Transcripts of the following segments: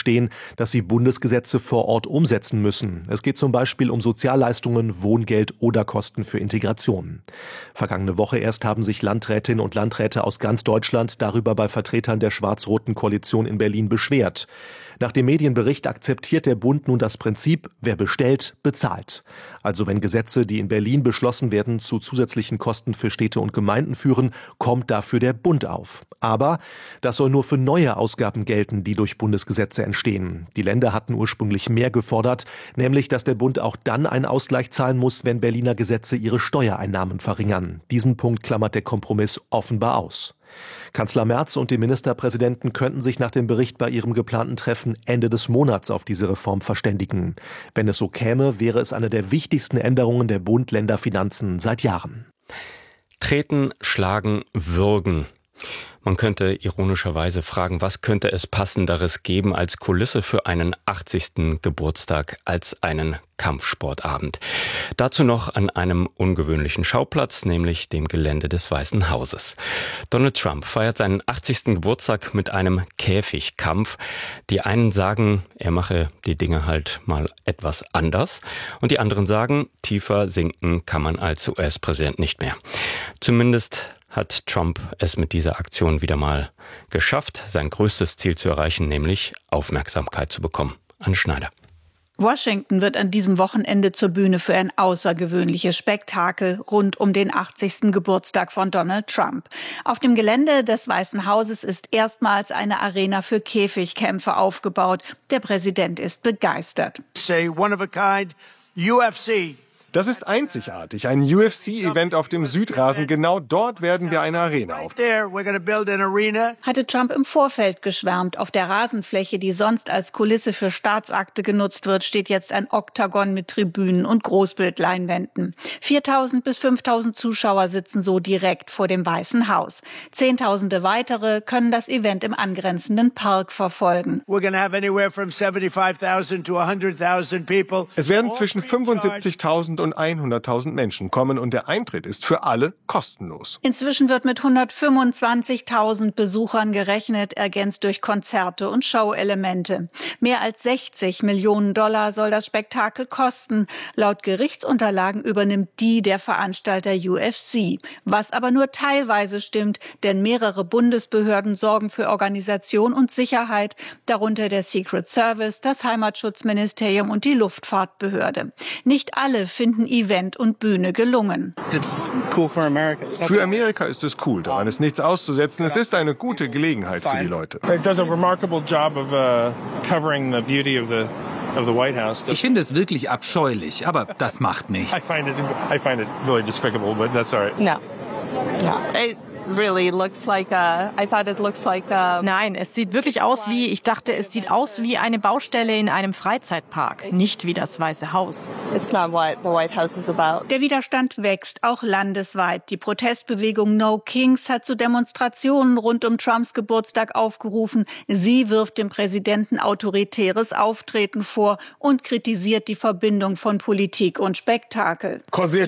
stehen, dass sie Bundesgesetze vor Ort umsetzen müssen. Es geht zum Beispiel um Sozialleistungen, Wohngeld oder Kosten für Integration. Vergangene Woche erst haben sich Landrätinnen und Landräte aus ganz Deutschland darüber bei Vertretern der schwarz-roten Koalition in Berlin beschwert. Nach dem Medienbericht akzeptiert der Bund nun das Prinzip, wer bestellt, bezahlt. Also wenn Gesetze, die in Berlin beschlossen werden, zu zusätzlichen Kosten für Städte und Gemeinden führen, kommt dafür der Bund auf. Aber das soll nur für neue Ausgaben gelten, die durch Bundesgesetze entstehen. Die Länder hatten ursprünglich mehr gefordert, nämlich dass der Bund auch dann einen Ausgleich zahlen muss, wenn Berliner Gesetze ihre Steuereinnahmen verringern. Diesen Punkt klammert der Kompromiss offenbar aus. Kanzler Merz und die Ministerpräsidenten könnten sich nach dem Bericht bei ihrem geplanten Treffen Ende des Monats auf diese Reform verständigen. Wenn es so käme, wäre es eine der wichtigsten Änderungen der Bund-Länder-Finanzen seit Jahren. Treten, schlagen, würgen. Man könnte ironischerweise fragen, was könnte es Passenderes geben als Kulisse für einen 80. Geburtstag als einen Kampfsportabend. Dazu noch an einem ungewöhnlichen Schauplatz, nämlich dem Gelände des Weißen Hauses. Donald Trump feiert seinen 80. Geburtstag mit einem Käfigkampf. Die einen sagen, er mache die Dinge halt mal etwas anders. Und die anderen sagen, tiefer sinken kann man als US-Präsident nicht mehr. Zumindest hat Trump es mit dieser Aktion wieder mal geschafft, sein größtes Ziel zu erreichen, nämlich Aufmerksamkeit zu bekommen. Anne Schneider. Washington wird an diesem Wochenende zur Bühne für ein außergewöhnliches Spektakel rund um den 80. Geburtstag von Donald Trump. Auf dem Gelände des Weißen Hauses ist erstmals eine Arena für Käfigkämpfe aufgebaut. Der Präsident ist begeistert. Das ist einzigartig, ein UFC-Event auf dem Südrasen. Genau dort werden wir eine Arena aufbauen. Hatte Trump im Vorfeld geschwärmt. Auf der Rasenfläche, die sonst als Kulisse für Staatsakte genutzt wird, steht jetzt ein Oktagon mit Tribünen und Großbildleinwänden. 4.000 bis 5.000 Zuschauer sitzen so direkt vor dem Weißen Haus. Zehntausende weitere können das Event im angrenzenden Park verfolgen. Es werden zwischen 75.000 und 100.000 Menschen kommen und der Eintritt ist für alle kostenlos. Inzwischen wird mit 125.000 Besuchern gerechnet, ergänzt durch Konzerte und Showelemente. Mehr als 60 Millionen Dollar soll das Spektakel kosten. Laut Gerichtsunterlagen übernimmt die der Veranstalter UFC. Was aber nur teilweise stimmt, denn mehrere Bundesbehörden sorgen für Organisation und Sicherheit, darunter der Secret Service, das Heimatschutzministerium und die Luftfahrtbehörde. Nicht alle finden Event und Bühne gelungen. Für Amerika ist es cool, daran ist nichts auszusetzen. Es ist eine gute Gelegenheit für die Leute. Ich finde es wirklich abscheulich, aber das macht nichts. Nein, es sieht wirklich aus wie, ich dachte, es sieht aus wie eine Baustelle in einem Freizeitpark, nicht wie das Weiße Haus. Der Widerstand wächst, auch landesweit. Die Protestbewegung No Kings hat zu Demonstrationen rund um Trumps Geburtstag aufgerufen. Sie wirft dem Präsidenten autoritäres Auftreten vor und kritisiert die Verbindung von Politik und Spektakel.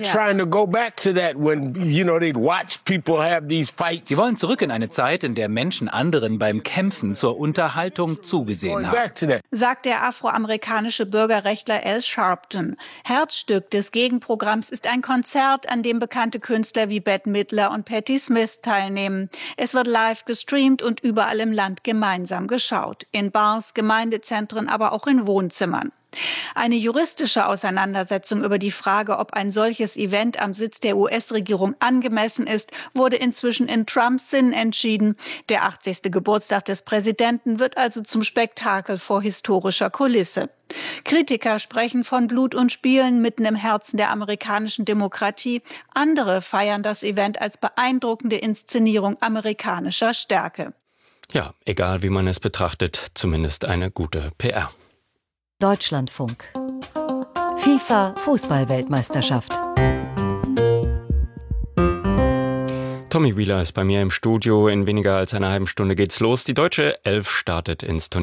Sie wollen zurück in eine Zeit, in der Menschen anderen beim Kämpfen zur Unterhaltung zugesehen haben. Sagt der afroamerikanische Bürgerrechtler Al Sharpton. Herzstück des Gegenprogramms ist ein Konzert, an dem bekannte Künstler wie Bette Midler und Patti Smith teilnehmen. Es wird live gestreamt und überall im Land gemeinsam geschaut. In Bars, Gemeindezentren, aber auch in Wohnzimmern. Eine juristische Auseinandersetzung über die Frage, ob ein solches Event am Sitz der US-Regierung angemessen ist, wurde inzwischen in Trumps Sinn entschieden. Der 80. Geburtstag des Präsidenten wird also zum Spektakel vor historischer Kulisse. Kritiker sprechen von Blut und Spielen mitten im Herzen der amerikanischen Demokratie. Andere feiern das Event als beeindruckende Inszenierung amerikanischer Stärke. Ja, egal wie man es betrachtet, zumindest eine gute PR. Deutschlandfunk. FIFA-Fußball-Weltmeisterschaft. Tommy Wheeler ist bei mir im Studio. In weniger als einer halben Stunde geht's los. Die deutsche Elf startet ins Turnier.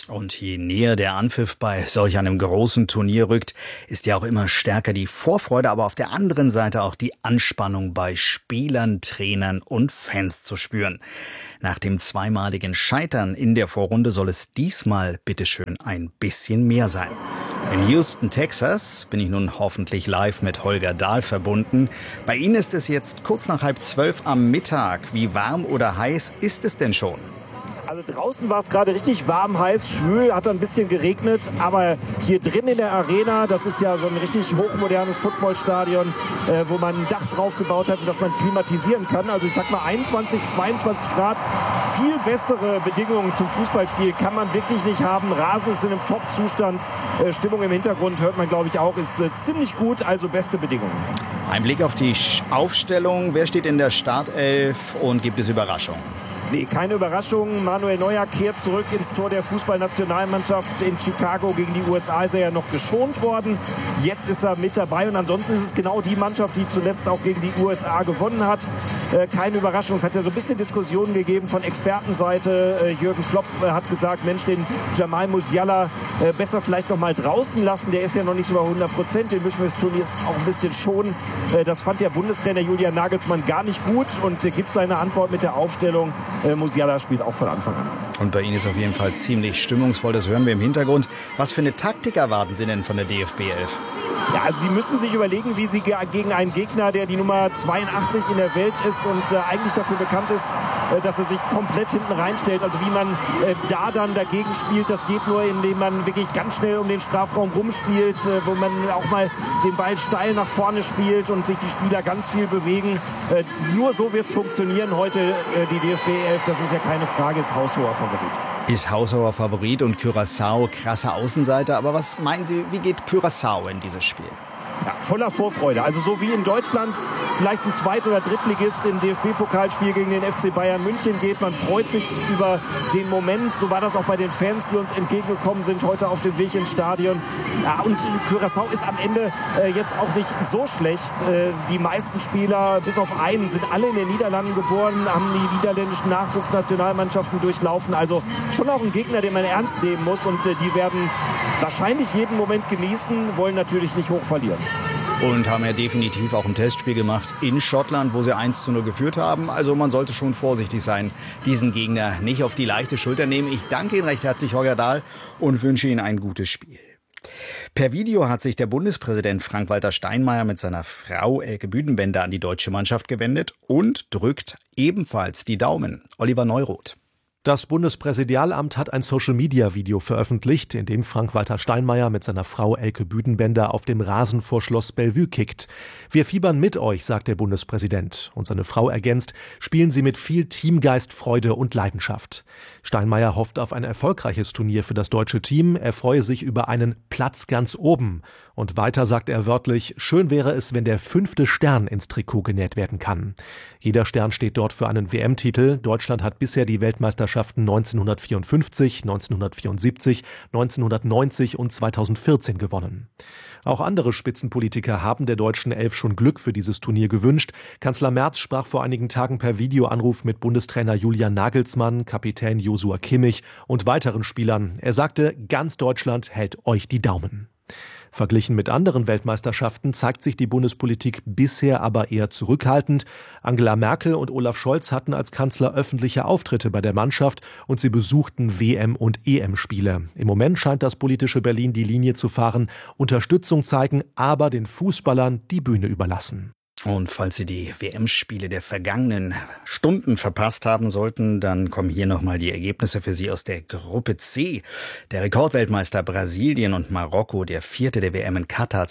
Und je näher der Anpfiff bei solch einem großen Turnier rückt, ist ja auch immer stärker die Vorfreude, aber auf der anderen Seite auch die Anspannung bei Spielern, Trainern und Fans zu spüren. Nach dem zweimaligen Scheitern in der Vorrunde soll es diesmal bitteschön ein bisschen mehr sein. In Houston, Texas, bin ich nun hoffentlich live mit Holger Dahl verbunden. Bei Ihnen ist es jetzt kurz nach 11:30 am Mittag. Wie warm oder heiß ist es denn schon? Also draußen war es gerade richtig warm, heiß, schwül, hat ein bisschen geregnet, aber hier drin in der Arena, das ist ja so ein richtig hochmodernes Footballstadion, wo man ein Dach drauf gebaut hat und das man klimatisieren kann. Also ich sag mal 21, 22 Grad, viel bessere Bedingungen zum Fußballspiel kann man wirklich nicht haben. Rasen ist in einem Top-Zustand, Stimmung im Hintergrund hört man glaube ich auch, ist ziemlich gut, also beste Bedingungen. Ein Blick auf die Aufstellung, wer steht in der Startelf und gibt es Überraschungen? Nee, keine Überraschung. Manuel Neuer kehrt zurück ins Tor der Fußballnationalmannschaft. In Chicago gegen die USA ist er ja noch geschont worden. Jetzt ist er mit dabei und ansonsten ist es genau die Mannschaft, die zuletzt auch gegen die USA gewonnen hat. Keine Überraschung. Es hat ja so ein bisschen Diskussionen gegeben von Expertenseite. Jürgen Klopp hat gesagt, Mensch, den Jamal Musiala besser vielleicht noch mal draußen lassen. Der ist ja noch nicht so bei 100%. Den müssen wir das Turnier auch ein bisschen schonen. Das fand der Bundestrainer Julian Nagelsmann gar nicht gut und gibt seine Antwort mit der Aufstellung. Musiala spielt auch von Anfang an. Und bei Ihnen ist auf jeden Fall ziemlich stimmungsvoll, das hören wir im Hintergrund. Was für eine Taktik erwarten Sie denn von der DFB 11? Ja, also Sie müssen sich überlegen, wie Sie gegen einen Gegner, der die Nummer 82 in der Welt ist und eigentlich dafür bekannt ist, dass er sich komplett hinten reinstellt. Also wie man da dann dagegen spielt, das geht nur, indem man wirklich ganz schnell um den Strafraum rumspielt, wo man auch mal den Ball steil nach vorne spielt und sich die Spieler ganz viel bewegen. Nur so wird es funktionieren heute, die DFB 11, das ist ja keine Frage, ist haushoher Favorit. Ist haushoher Favorit und Curaçao krasser Außenseiter. Aber was meinen Sie, wie geht Curaçao in dieses Spiel? Ja, voller Vorfreude. Also so wie in Deutschland vielleicht ein Zweit- oder Drittligist im DFB-Pokalspiel gegen den FC Bayern München geht. Man freut sich über den Moment. So war das auch bei den Fans, die uns entgegengekommen sind heute auf dem Weg ins Stadion. Ja, und Curaçao ist am Ende jetzt auch nicht so schlecht. Die meisten Spieler, bis auf einen, sind alle in den Niederlanden geboren, haben die niederländischen Nachwuchsnationalmannschaften durchlaufen. Also schon auch ein Gegner, den man ernst nehmen muss. Und die werden wahrscheinlich jeden Moment genießen, wollen natürlich nicht hoch verlieren. Und haben ja definitiv auch ein Testspiel gemacht in Schottland, wo sie 1:0 geführt haben. Also man sollte schon vorsichtig sein, diesen Gegner nicht auf die leichte Schulter nehmen. Ich danke Ihnen recht herzlich, Holger Dahl, und wünsche Ihnen ein gutes Spiel. Per Video hat sich der Bundespräsident Frank-Walter Steinmeier mit seiner Frau Elke Büdenbender an die deutsche Mannschaft gewendet und drückt ebenfalls die Daumen. Oliver Neuroth. Das Bundespräsidialamt hat ein Social-Media-Video veröffentlicht, in dem Frank-Walter Steinmeier mit seiner Frau Elke Büdenbender auf dem Rasen vor Schloss Bellevue kickt. Wir fiebern mit euch, sagt der Bundespräsident. Und seine Frau ergänzt, spielen Sie mit viel Teamgeist, Freude und Leidenschaft. Steinmeier hofft auf ein erfolgreiches Turnier für das deutsche Team. Er freue sich über einen Platz ganz oben. Und weiter sagt er wörtlich, schön wäre es, wenn der 5. Stern ins Trikot genäht werden kann. Jeder Stern steht dort für einen WM-Titel. Deutschland hat bisher die Weltmeisterschaft 1954, 1974, 1990 und 2014 gewonnen. Auch andere Spitzenpolitiker haben der deutschen Elf schon Glück für dieses Turnier gewünscht. Kanzler Merz sprach vor einigen Tagen per Videoanruf mit Bundestrainer Julian Nagelsmann, Kapitän Joshua Kimmich und weiteren Spielern. Er sagte, ganz Deutschland hält euch die Daumen. Verglichen mit anderen Weltmeisterschaften zeigt sich die Bundespolitik bisher aber eher zurückhaltend. Angela Merkel und Olaf Scholz hatten als Kanzler öffentliche Auftritte bei der Mannschaft und sie besuchten WM- und EM-Spiele. Im Moment scheint das politische Berlin die Linie zu fahren, Unterstützung zeigen, aber den Fußballern die Bühne überlassen. Und falls Sie die WM-Spiele der vergangenen Stunden verpasst haben sollten, dann kommen hier nochmal die Ergebnisse für Sie aus der Gruppe C. Der Rekordweltmeister Brasilien und Marokko, der Vierte der WM in Katar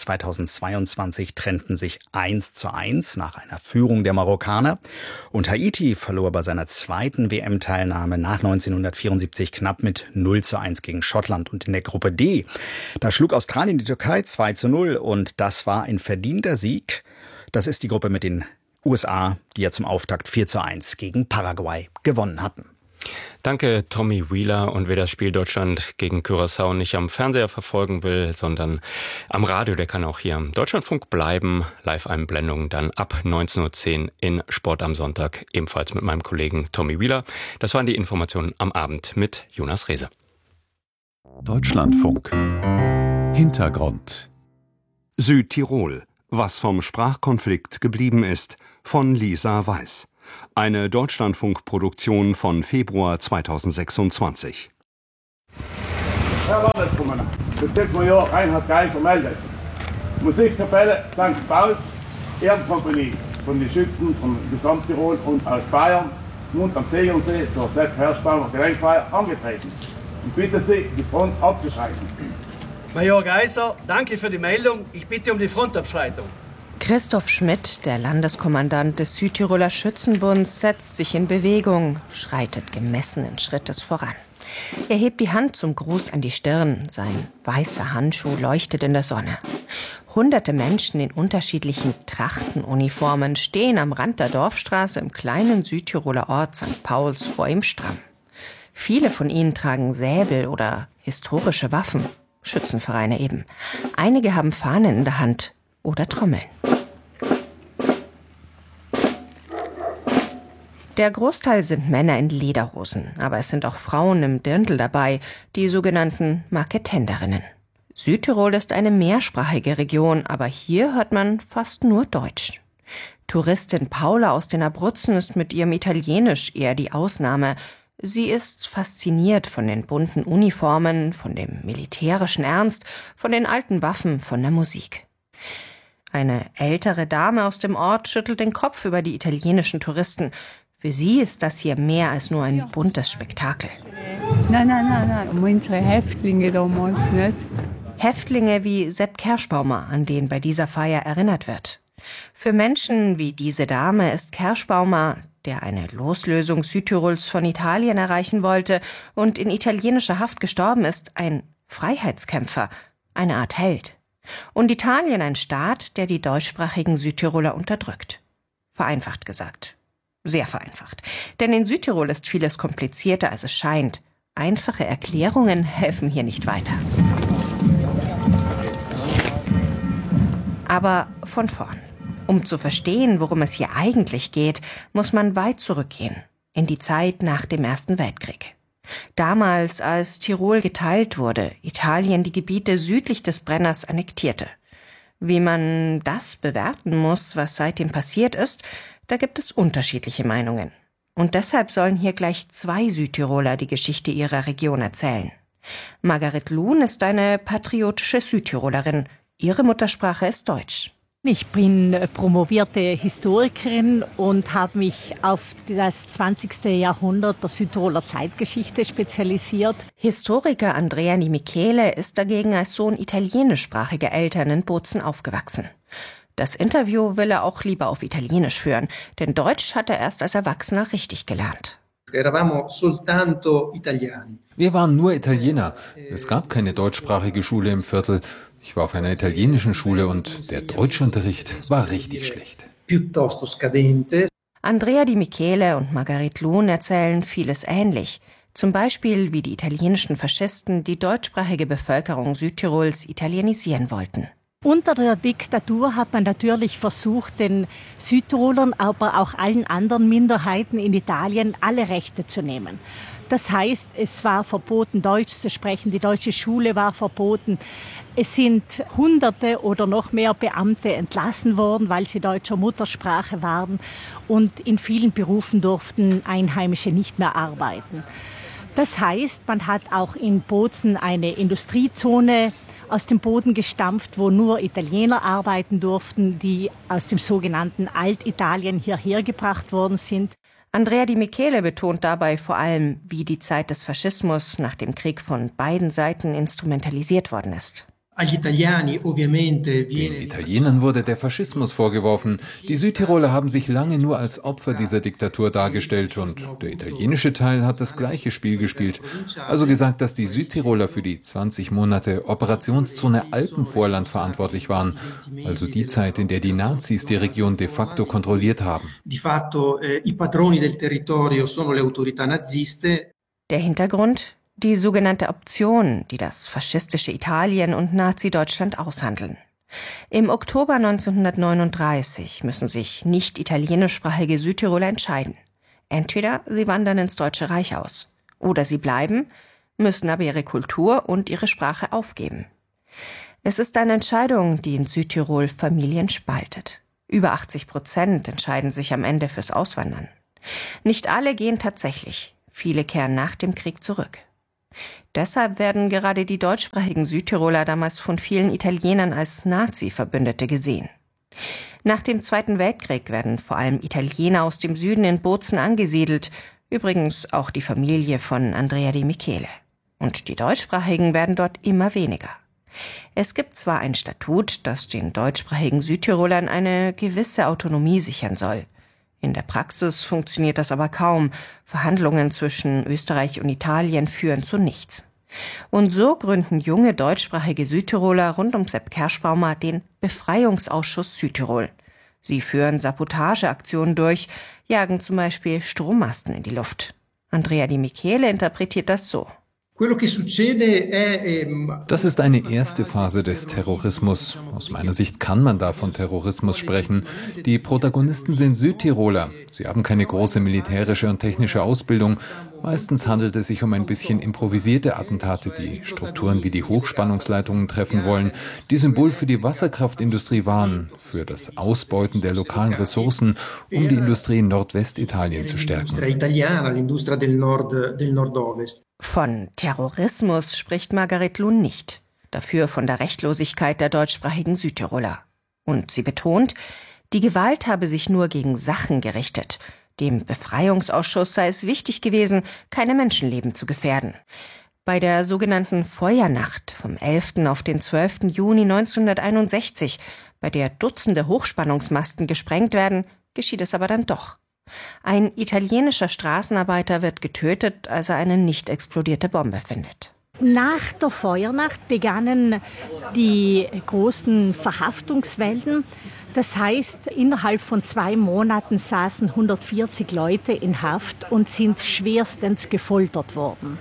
2022, trennten sich 1:1 nach einer Führung der Marokkaner. Und Haiti verlor bei seiner zweiten WM-Teilnahme nach 1974 knapp mit 0:1 gegen Schottland. Und in der Gruppe D, da schlug Australien die Türkei 2:0 und das war ein verdienter Sieg. Das ist die Gruppe mit den USA, die ja zum Auftakt 4:1 gegen Paraguay gewonnen hatten. Danke, Tommy Wheeler. Und wer das Spiel Deutschland gegen Curaçao nicht am Fernseher verfolgen will, sondern am Radio, der kann auch hier am Deutschlandfunk bleiben. Live-Einblendung dann ab 19:10 Uhr in Sport am Sonntag, ebenfalls mit meinem Kollegen Tommy Wheeler. Das waren die Informationen am Abend mit Jonas Rehse. Deutschlandfunk. Hintergrund. Südtirol. Was vom Sprachkonflikt geblieben ist, von Lisa Weiß. Eine Deutschlandfunk-Produktion von Februar 2026. Herr Landeskommandant, Bezirksmajor Reinhard Geiser meldet. Musikkapelle St. Pauls, Erdenkompanie von den Schützen von Gesamttirol und aus Bayern, Mund am Tegernsee zur Sepp Herschbaumer Gedenkfeier angetreten. Ich bitte Sie, die Front abzuschreiten. Major Geiser, danke für die Meldung. Ich bitte um die Frontabschreitung. Christoph Schmidt, der Landeskommandant des Südtiroler Schützenbunds, setzt sich in Bewegung, schreitet gemessenen Schrittes voran. Er hebt die Hand zum Gruß an die Stirn. Sein weißer Handschuh leuchtet in der Sonne. Hunderte Menschen in unterschiedlichen Trachtenuniformen stehen am Rand der Dorfstraße im kleinen Südtiroler Ort St. Pauls vor ihm stramm. Viele von ihnen tragen Säbel oder historische Waffen, Schützenvereine eben. Einige haben Fahnen in der Hand oder Trommeln. Der Großteil sind Männer in Lederhosen, aber es sind auch Frauen im Dirndl dabei, die sogenannten Marketenderinnen. Südtirol ist eine mehrsprachige Region, aber hier hört man fast nur Deutsch. Touristin Paula aus den Abruzzen ist mit ihrem Italienisch eher die Ausnahme. Sie ist fasziniert von den bunten Uniformen, von dem militärischen Ernst, von den alten Waffen, von der Musik. Eine ältere Dame aus dem Ort schüttelt den Kopf über die italienischen Touristen. Für sie ist das hier mehr als nur ein buntes Spektakel. Nein, unsere Häftlinge damals nicht. Häftlinge wie Sepp Kerschbaumer, an den bei dieser Feier erinnert wird. Für Menschen wie diese Dame ist Kerschbaumer, der eine Loslösung Südtirols von Italien erreichen wollte und in italienischer Haft gestorben ist, ein Freiheitskämpfer, eine Art Held. Und Italien ein Staat, der die deutschsprachigen Südtiroler unterdrückt. Vereinfacht gesagt. Sehr vereinfacht. Denn in Südtirol ist vieles komplizierter, als es scheint. Einfache Erklärungen helfen hier nicht weiter. Aber von vorn. Um zu verstehen, worum es hier eigentlich geht, muss man weit zurückgehen, in die Zeit nach dem Ersten Weltkrieg. Damals, als Tirol geteilt wurde, Italien die Gebiete südlich des Brenners annektierte. Wie man das bewerten muss, was seitdem passiert ist, da gibt es unterschiedliche Meinungen. Und deshalb sollen hier gleich 2 Südtiroler die Geschichte ihrer Region erzählen. Margaret Luhn ist eine patriotische Südtirolerin. Ihre Muttersprache ist Deutsch. Ich bin promovierte Historikerin und habe mich auf das 20. Jahrhundert der Südtiroler Zeitgeschichte spezialisiert. Historiker Andrea Di Michele ist dagegen als Sohn italienischsprachiger Eltern in Bozen aufgewachsen. Das Interview will er auch lieber auf Italienisch führen, denn Deutsch hat er erst als Erwachsener richtig gelernt. Wir waren nur Italiener. Es gab keine deutschsprachige Schule im Viertel. Ich war auf einer italienischen Schule und der Deutschunterricht war richtig schlecht. Andrea Di Michele und Margaret Luhn erzählen vieles ähnlich. Zum Beispiel, wie die italienischen Faschisten die deutschsprachige Bevölkerung Südtirols italienisieren wollten. Unter der Diktatur hat man natürlich versucht, den Südtirolern, aber auch allen anderen Minderheiten in Italien alle Rechte zu nehmen. Das heißt, es war verboten, Deutsch zu sprechen, die deutsche Schule war verboten. Es sind Hunderte oder noch mehr Beamte entlassen worden, weil sie deutscher Muttersprache waren. Und in vielen Berufen durften Einheimische nicht mehr arbeiten. Das heißt, man hat auch in Bozen eine Industriezone aus dem Boden gestampft, wo nur Italiener arbeiten durften, die aus dem sogenannten Altitalien hierher gebracht worden sind. Andrea Di Michele betont dabei vor allem, wie die Zeit des Faschismus nach dem Krieg von beiden Seiten instrumentalisiert worden ist. Den Italienern wurde der Faschismus vorgeworfen. Die Südtiroler haben sich lange nur als Opfer dieser Diktatur dargestellt und der italienische Teil hat das gleiche Spiel gespielt. Also gesagt, dass die Südtiroler für die 20 Monate Operationszone Alpenvorland verantwortlich waren. Also die Zeit, in der die Nazis die Region de facto kontrolliert haben. Der Hintergrund? Die sogenannte Option, die das faschistische Italien und Nazi-Deutschland aushandeln. Im Oktober 1939 müssen sich nicht italienischsprachige Südtiroler entscheiden. Entweder sie wandern ins Deutsche Reich aus oder sie bleiben, müssen aber ihre Kultur und ihre Sprache aufgeben. Es ist eine Entscheidung, die in Südtirol Familien spaltet. Über 80% entscheiden sich am Ende fürs Auswandern. Nicht alle gehen tatsächlich. Viele kehren nach dem Krieg zurück. Deshalb werden gerade die deutschsprachigen Südtiroler damals von vielen Italienern als Nazi-Verbündete gesehen. Nach dem Zweiten Weltkrieg werden vor allem Italiener aus dem Süden in Bozen angesiedelt, übrigens auch die Familie von Andrea Di Michele. Und die Deutschsprachigen werden dort immer weniger. Es gibt zwar ein Statut, das den deutschsprachigen Südtirolern eine gewisse Autonomie sichern soll. In der Praxis funktioniert das aber kaum. Verhandlungen zwischen Österreich und Italien führen zu nichts. Und so gründen junge deutschsprachige Südtiroler rund um Sepp Kerschbaumer den Befreiungsausschuss Südtirol. Sie führen Sabotageaktionen durch, jagen zum Beispiel Strommasten in die Luft. Andrea Di Michele interpretiert das so. Das ist eine erste Phase des Terrorismus. Aus meiner Sicht kann man da von Terrorismus sprechen. Die Protagonisten sind Südtiroler. Sie haben keine große militärische und technische Ausbildung. Meistens handelt es sich um ein bisschen improvisierte Attentate, die Strukturen wie die Hochspannungsleitungen treffen wollen, die Symbol für die Wasserkraftindustrie waren, für das Ausbeuten der lokalen Ressourcen, um die Industrie in Nordwestitalien zu stärken. Von Terrorismus spricht Margaret Luhn nicht, dafür von der Rechtlosigkeit der deutschsprachigen Südtiroler. Und sie betont, die Gewalt habe sich nur gegen Sachen gerichtet. Dem Befreiungsausschuss sei es wichtig gewesen, keine Menschenleben zu gefährden. Bei der sogenannten Feuernacht vom 11. auf den 12. Juni 1961, bei der Dutzende Hochspannungsmasten gesprengt werden, geschieht es aber dann doch. Ein italienischer Straßenarbeiter wird getötet, als er eine nicht explodierte Bombe findet. Nach der Feuernacht begannen die großen Verhaftungswellen. Das heißt, innerhalb von 2 Monaten saßen 140 Leute in Haft und sind schwerstens gefoltert worden.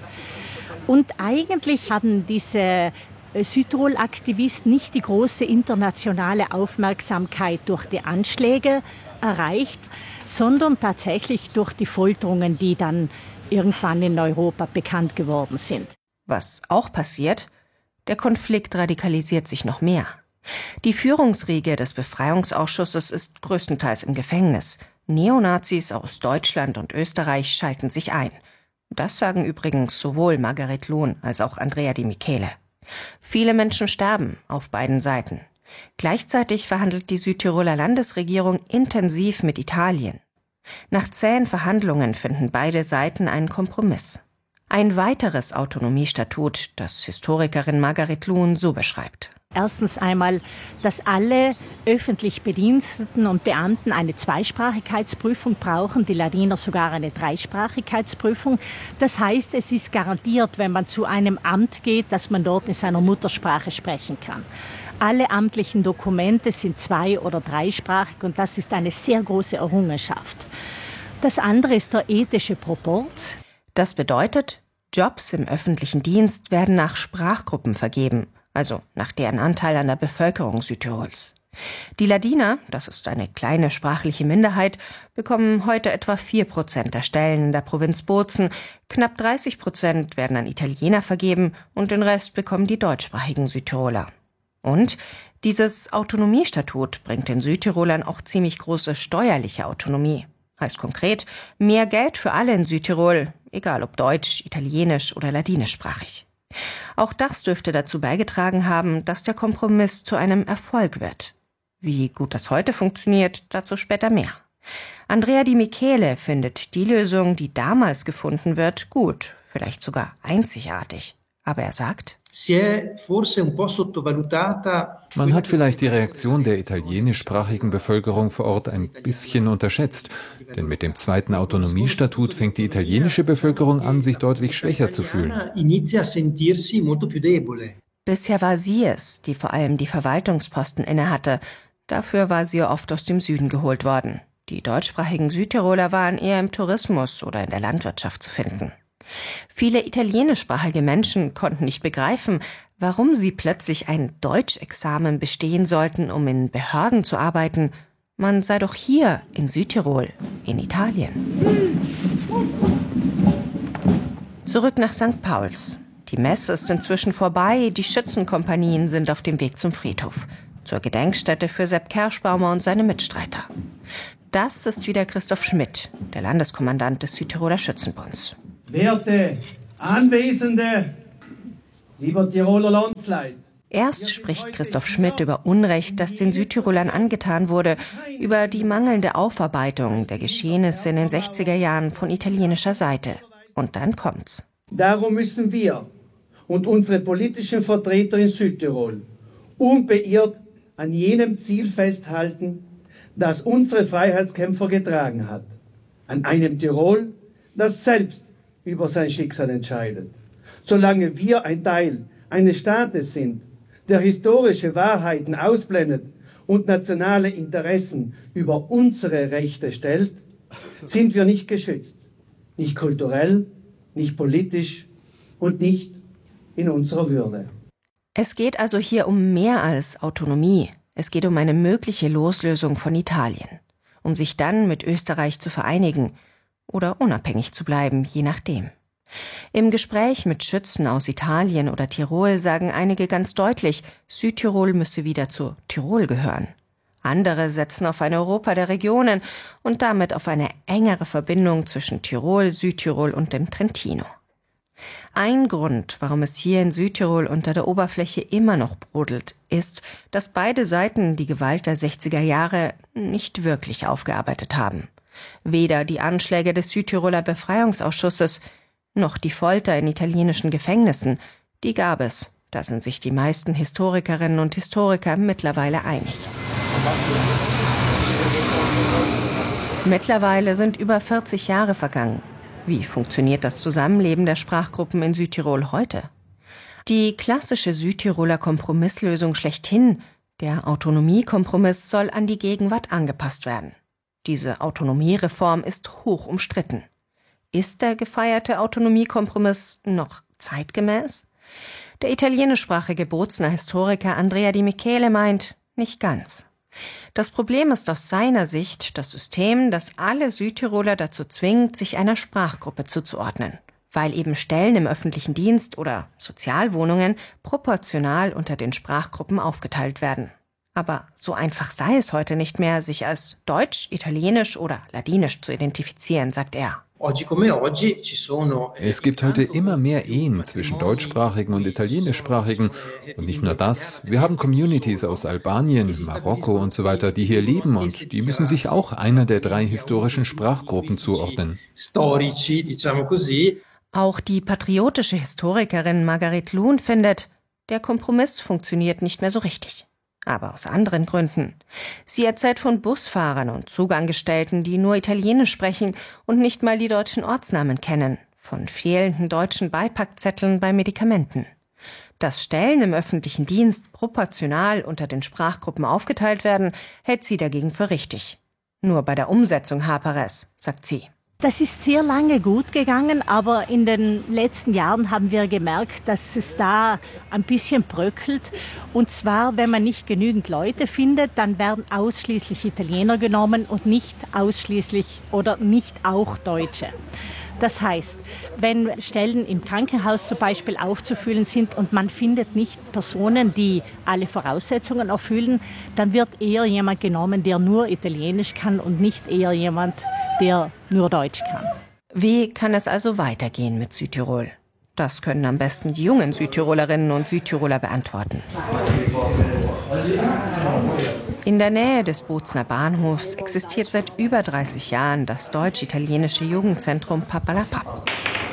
Und eigentlich haben diese Südtirol-Aktivisten nicht die große internationale Aufmerksamkeit durch die Anschläge erreicht, sondern tatsächlich durch die Folterungen, die dann irgendwann in Europa bekannt geworden sind. Was auch passiert, der Konflikt radikalisiert sich noch mehr. Die Führungsriege des Befreiungsausschusses ist größtenteils im Gefängnis. Neonazis aus Deutschland und Österreich schalten sich ein. Das sagen übrigens sowohl Margaret Luhn als auch Andrea Di Michele. Viele Menschen sterben auf beiden Seiten. Gleichzeitig verhandelt die Südtiroler Landesregierung intensiv mit Italien. Nach zähen Verhandlungen finden beide Seiten einen Kompromiss. Ein weiteres Autonomiestatut, das Historikerin Margaret Luhn so beschreibt. Erstens einmal, dass alle öffentlich Bediensteten und Beamten eine Zweisprachigkeitsprüfung brauchen, die Ladiner sogar eine Dreisprachigkeitsprüfung. Das heißt, es ist garantiert, wenn man zu einem Amt geht, dass man dort in seiner Muttersprache sprechen kann. Alle amtlichen Dokumente sind 2- oder 3-sprachig und das ist eine sehr große Errungenschaft. Das andere ist der ethische Proporz. Das bedeutet, Jobs im öffentlichen Dienst werden nach Sprachgruppen vergeben, also nach deren Anteil an der Bevölkerung Südtirols. Die Ladiner, das ist eine kleine sprachliche Minderheit, bekommen heute etwa 4% der Stellen in der Provinz Bozen, knapp 30% werden an Italiener vergeben und den Rest bekommen die deutschsprachigen Südtiroler. Und dieses Autonomiestatut bringt den Südtirolern auch ziemlich große steuerliche Autonomie. Heißt konkret, mehr Geld für alle in Südtirol, egal ob deutsch, italienisch oder ladinischsprachig. Auch das dürfte dazu beigetragen haben, dass der Kompromiss zu einem Erfolg wird. Wie gut das heute funktioniert, dazu später mehr. Andrea Di Michele findet die Lösung, die damals gefunden wird, gut, vielleicht sogar einzigartig. Aber er sagt, man hat vielleicht die Reaktion der italienischsprachigen Bevölkerung vor Ort ein bisschen unterschätzt. Denn mit dem zweiten Autonomiestatut fängt die italienische Bevölkerung an, sich deutlich schwächer zu fühlen. Bisher war sie es, die vor allem die Verwaltungsposten innehatte. Dafür war sie oft aus dem Süden geholt worden. Die deutschsprachigen Südtiroler waren eher im Tourismus oder in der Landwirtschaft zu finden. Viele italienischsprachige Menschen konnten nicht begreifen, warum sie plötzlich ein Deutschexamen bestehen sollten, um in Behörden zu arbeiten. Man sei doch hier in Südtirol, in Italien. Zurück nach St. Pauls. Die Messe ist inzwischen vorbei, die Schützenkompanien sind auf dem Weg zum Friedhof, zur Gedenkstätte für Sepp Kerschbaumer und seine Mitstreiter. Das ist wieder Christoph Schmidt, der Landeskommandant des Südtiroler Schützenbunds. Werte Anwesende, lieber Tiroler Landsleute. Erst spricht Christoph Schmidt über Unrecht, das den Südtirolern angetan wurde, über die mangelnde Aufarbeitung der Geschehnisse in den 60er Jahren von italienischer Seite. Und dann kommt's. Darum müssen wir und unsere politischen Vertreter in Südtirol unbeirrt an jenem Ziel festhalten, das unsere Freiheitskämpfer getragen hat. An einem Tirol, das selbst über sein Schicksal entscheidet. Solange wir ein Teil eines Staates sind, der historische Wahrheiten ausblendet und nationale Interessen über unsere Rechte stellt, sind wir nicht geschützt. Nicht kulturell, nicht politisch und nicht in unserer Würde. Es geht also hier um mehr als Autonomie. Es geht um eine mögliche Loslösung von Italien, um sich dann mit Österreich zu vereinigen oder unabhängig zu bleiben, je nachdem. Im Gespräch mit Schützen aus Italien oder Tirol sagen einige ganz deutlich, Südtirol müsse wieder zu Tirol gehören. Andere setzen auf ein Europa der Regionen und damit auf eine engere Verbindung zwischen Tirol, Südtirol und dem Trentino. Ein Grund, warum es hier in Südtirol unter der Oberfläche immer noch brodelt, ist, dass beide Seiten die Gewalt der 60er Jahre nicht wirklich aufgearbeitet haben. Weder die Anschläge des Südtiroler Befreiungsausschusses noch die Folter in italienischen Gefängnissen, die gab es. Da sind sich die meisten Historikerinnen und Historiker mittlerweile einig. Mittlerweile sind über 40 Jahre vergangen. Wie funktioniert das Zusammenleben der Sprachgruppen in Südtirol heute? Die klassische Südtiroler Kompromisslösung schlechthin, der Autonomiekompromiss, soll an die Gegenwart angepasst werden. Diese Autonomiereform ist hoch umstritten. Ist der gefeierte Autonomiekompromiss noch zeitgemäß? Der italienischsprachige Bozner Historiker Andrea Di Michele meint, nicht ganz. Das Problem ist aus seiner Sicht das System, das alle Südtiroler dazu zwingt, sich einer Sprachgruppe zuzuordnen, weil eben Stellen im öffentlichen Dienst oder Sozialwohnungen proportional unter den Sprachgruppen aufgeteilt werden. Aber so einfach sei es heute nicht mehr, sich als Deutsch, Italienisch oder Ladinisch zu identifizieren, sagt er. Es gibt heute immer mehr Ehen zwischen Deutschsprachigen und Italienischsprachigen. Und nicht nur das, wir haben Communities aus Albanien, Marokko und so weiter, die hier leben und die müssen sich auch einer der 3 historischen Sprachgruppen zuordnen. Auch die patriotische Historikerin Margaret Luhn findet, der Kompromiss funktioniert nicht mehr so richtig. Aber aus anderen Gründen. Sie erzählt von Busfahrern und Zugangestellten, die nur Italienisch sprechen und nicht mal die deutschen Ortsnamen kennen, von fehlenden deutschen Beipackzetteln bei Medikamenten. Dass Stellen im öffentlichen Dienst proportional unter den Sprachgruppen aufgeteilt werden, hält sie dagegen für richtig. Nur bei der Umsetzung hapere es, sagt sie. Das ist sehr lange gut gegangen, aber in den letzten Jahren haben wir gemerkt, dass es da ein bisschen bröckelt. Und zwar, wenn man nicht genügend Leute findet, dann werden ausschließlich Italiener genommen und nicht ausschließlich oder nicht auch Deutsche. Das heißt, wenn Stellen im Krankenhaus zum Beispiel aufzufüllen sind und man findet nicht Personen, die alle Voraussetzungen erfüllen, dann wird eher jemand genommen, der nur Italienisch kann und nicht eher jemand, der nur Deutsch kann. Wie kann es also weitergehen mit Südtirol? Das können am besten die jungen Südtirolerinnen und Südtiroler beantworten. In der Nähe des Bozner Bahnhofs existiert seit über 30 Jahren das deutsch-italienische Jugendzentrum Papalapap.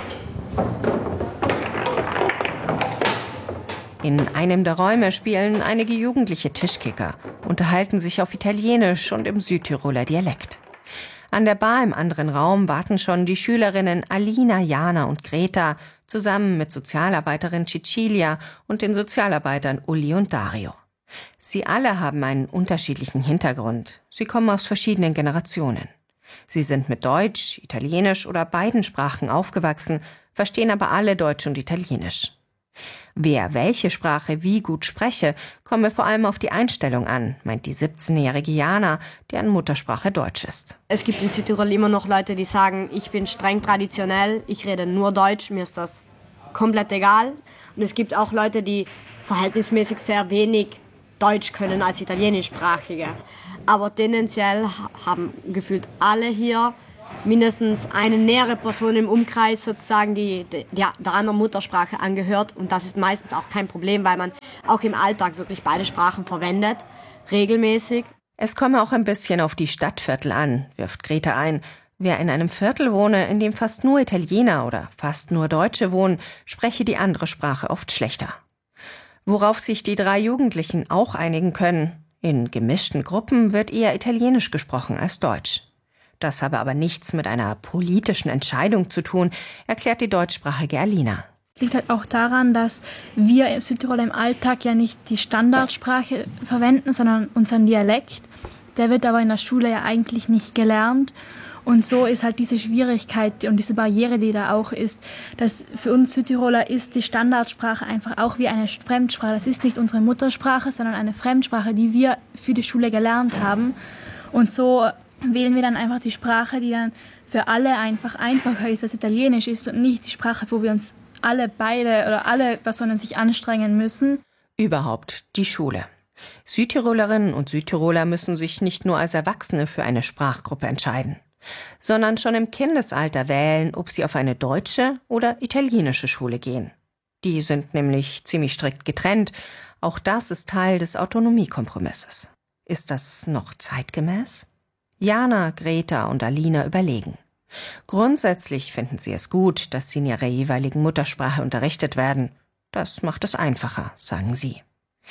In einem der Räume spielen einige Jugendliche Tischkicker, unterhalten sich auf Italienisch und im Südtiroler Dialekt. An der Bar im anderen Raum warten schon die Schülerinnen Alina, Jana und Greta zusammen mit Sozialarbeiterin Cecilia und den Sozialarbeitern Uli und Dario. Sie alle haben einen unterschiedlichen Hintergrund. Sie kommen aus verschiedenen Generationen. Sie sind mit Deutsch, Italienisch oder beiden Sprachen aufgewachsen, verstehen aber alle Deutsch und Italienisch. Wer welche Sprache wie gut spreche, komme vor allem auf die Einstellung an, meint die 17-jährige Jana, deren Muttersprache Deutsch ist. Es gibt in Südtirol immer noch Leute, die sagen, ich bin streng traditionell, ich rede nur Deutsch, mir ist das komplett egal. Und es gibt auch Leute, die verhältnismäßig sehr wenig Deutsch können als Italienischsprachige. Aber tendenziell haben gefühlt alle hier mindestens eine nähere Person im Umkreis sozusagen, die der anderen Muttersprache angehört. Und das ist meistens auch kein Problem, weil man auch im Alltag wirklich beide Sprachen verwendet, regelmäßig. Es komme auch ein bisschen auf die Stadtviertel an, wirft Greta ein. Wer in einem Viertel wohne, in dem fast nur Italiener oder fast nur Deutsche wohnen, spreche die andere Sprache oft schlechter. Worauf sich die 3 Jugendlichen auch einigen können: in gemischten Gruppen wird eher Italienisch gesprochen als Deutsch. Das habe aber nichts mit einer politischen Entscheidung zu tun, erklärt die deutschsprachige Alina. Liegt halt auch daran, dass wir in Südtirol im Alltag ja nicht die Standardsprache verwenden, sondern unseren Dialekt. Der wird aber in der Schule ja eigentlich nicht gelernt. Und so ist halt diese Schwierigkeit und diese Barriere, die da auch ist, dass für uns Südtiroler ist die Standardsprache einfach auch wie eine Fremdsprache. Das ist nicht unsere Muttersprache, sondern eine Fremdsprache, die wir für die Schule gelernt haben. Und so wählen wir dann einfach die Sprache, die dann für alle einfach einfacher ist, als Italienisch ist, und nicht die Sprache, wo wir uns alle Personen sich anstrengen müssen. Überhaupt die Schule. Südtirolerinnen und Südtiroler müssen sich nicht nur als Erwachsene für eine Sprachgruppe entscheiden, sondern schon im Kindesalter wählen, ob sie auf eine deutsche oder italienische Schule gehen. Die sind nämlich ziemlich strikt getrennt. Auch das ist Teil des Autonomiekompromisses. Ist das noch zeitgemäß? Jana, Greta und Alina überlegen. Grundsätzlich finden sie es gut, dass sie in ihrer jeweiligen Muttersprache unterrichtet werden. Das macht es einfacher, sagen sie.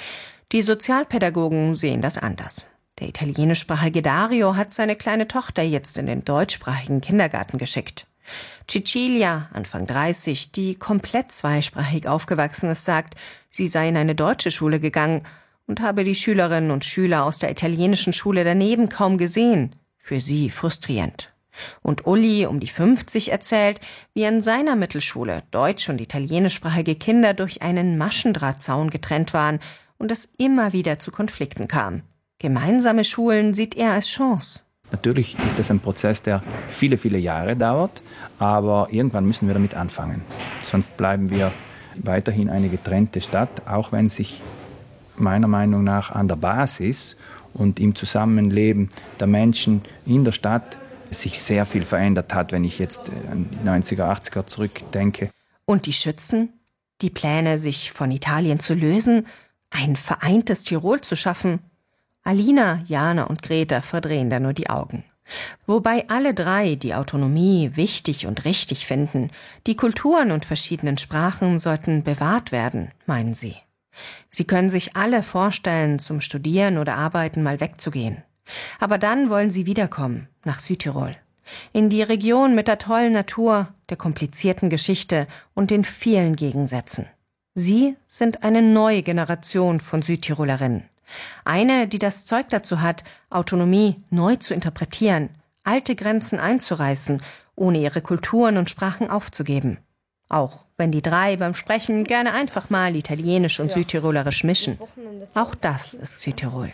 Die Sozialpädagogen sehen das anders. Der italienischsprachige Dario hat seine kleine Tochter jetzt in den deutschsprachigen Kindergarten geschickt. Cecilia, Anfang 30, die komplett zweisprachig aufgewachsen ist, sagt, sie sei in eine deutsche Schule gegangen und habe die Schülerinnen und Schüler aus der italienischen Schule daneben kaum gesehen. Für sie frustrierend. Und Uli, um die 50, erzählt, wie in seiner Mittelschule deutsch- und italienischsprachige Kinder durch einen Maschendrahtzaun getrennt waren und es immer wieder zu Konflikten kam. Gemeinsame Schulen sieht er als Chance. Natürlich ist das ein Prozess, der viele, viele Jahre dauert, aber irgendwann müssen wir damit anfangen. Sonst bleiben wir weiterhin eine getrennte Stadt, auch wenn sich meiner Meinung nach an der Basis und im Zusammenleben der Menschen in der Stadt sich sehr viel verändert hat, wenn ich jetzt an die 90er, 80er zurückdenke. Und die Schützen? Die Pläne, sich von Italien zu lösen, ein vereintes Tirol zu schaffen? Alina, Jana und Greta verdrehen da nur die Augen. Wobei alle 3 die Autonomie wichtig und richtig finden. Die Kulturen und verschiedenen Sprachen sollten bewahrt werden, meinen sie. Sie können sich alle vorstellen, zum Studieren oder Arbeiten mal wegzugehen. Aber dann wollen sie wiederkommen, nach Südtirol. In die Region mit der tollen Natur, der komplizierten Geschichte und den vielen Gegensätzen. Sie sind eine neue Generation von Südtirolerinnen. Eine, die das Zeug dazu hat, Autonomie neu zu interpretieren, alte Grenzen einzureißen, ohne ihre Kulturen und Sprachen aufzugeben. Auch wenn die 3 beim Sprechen gerne einfach mal Italienisch und Südtirolerisch mischen. Auch das ist Südtirol.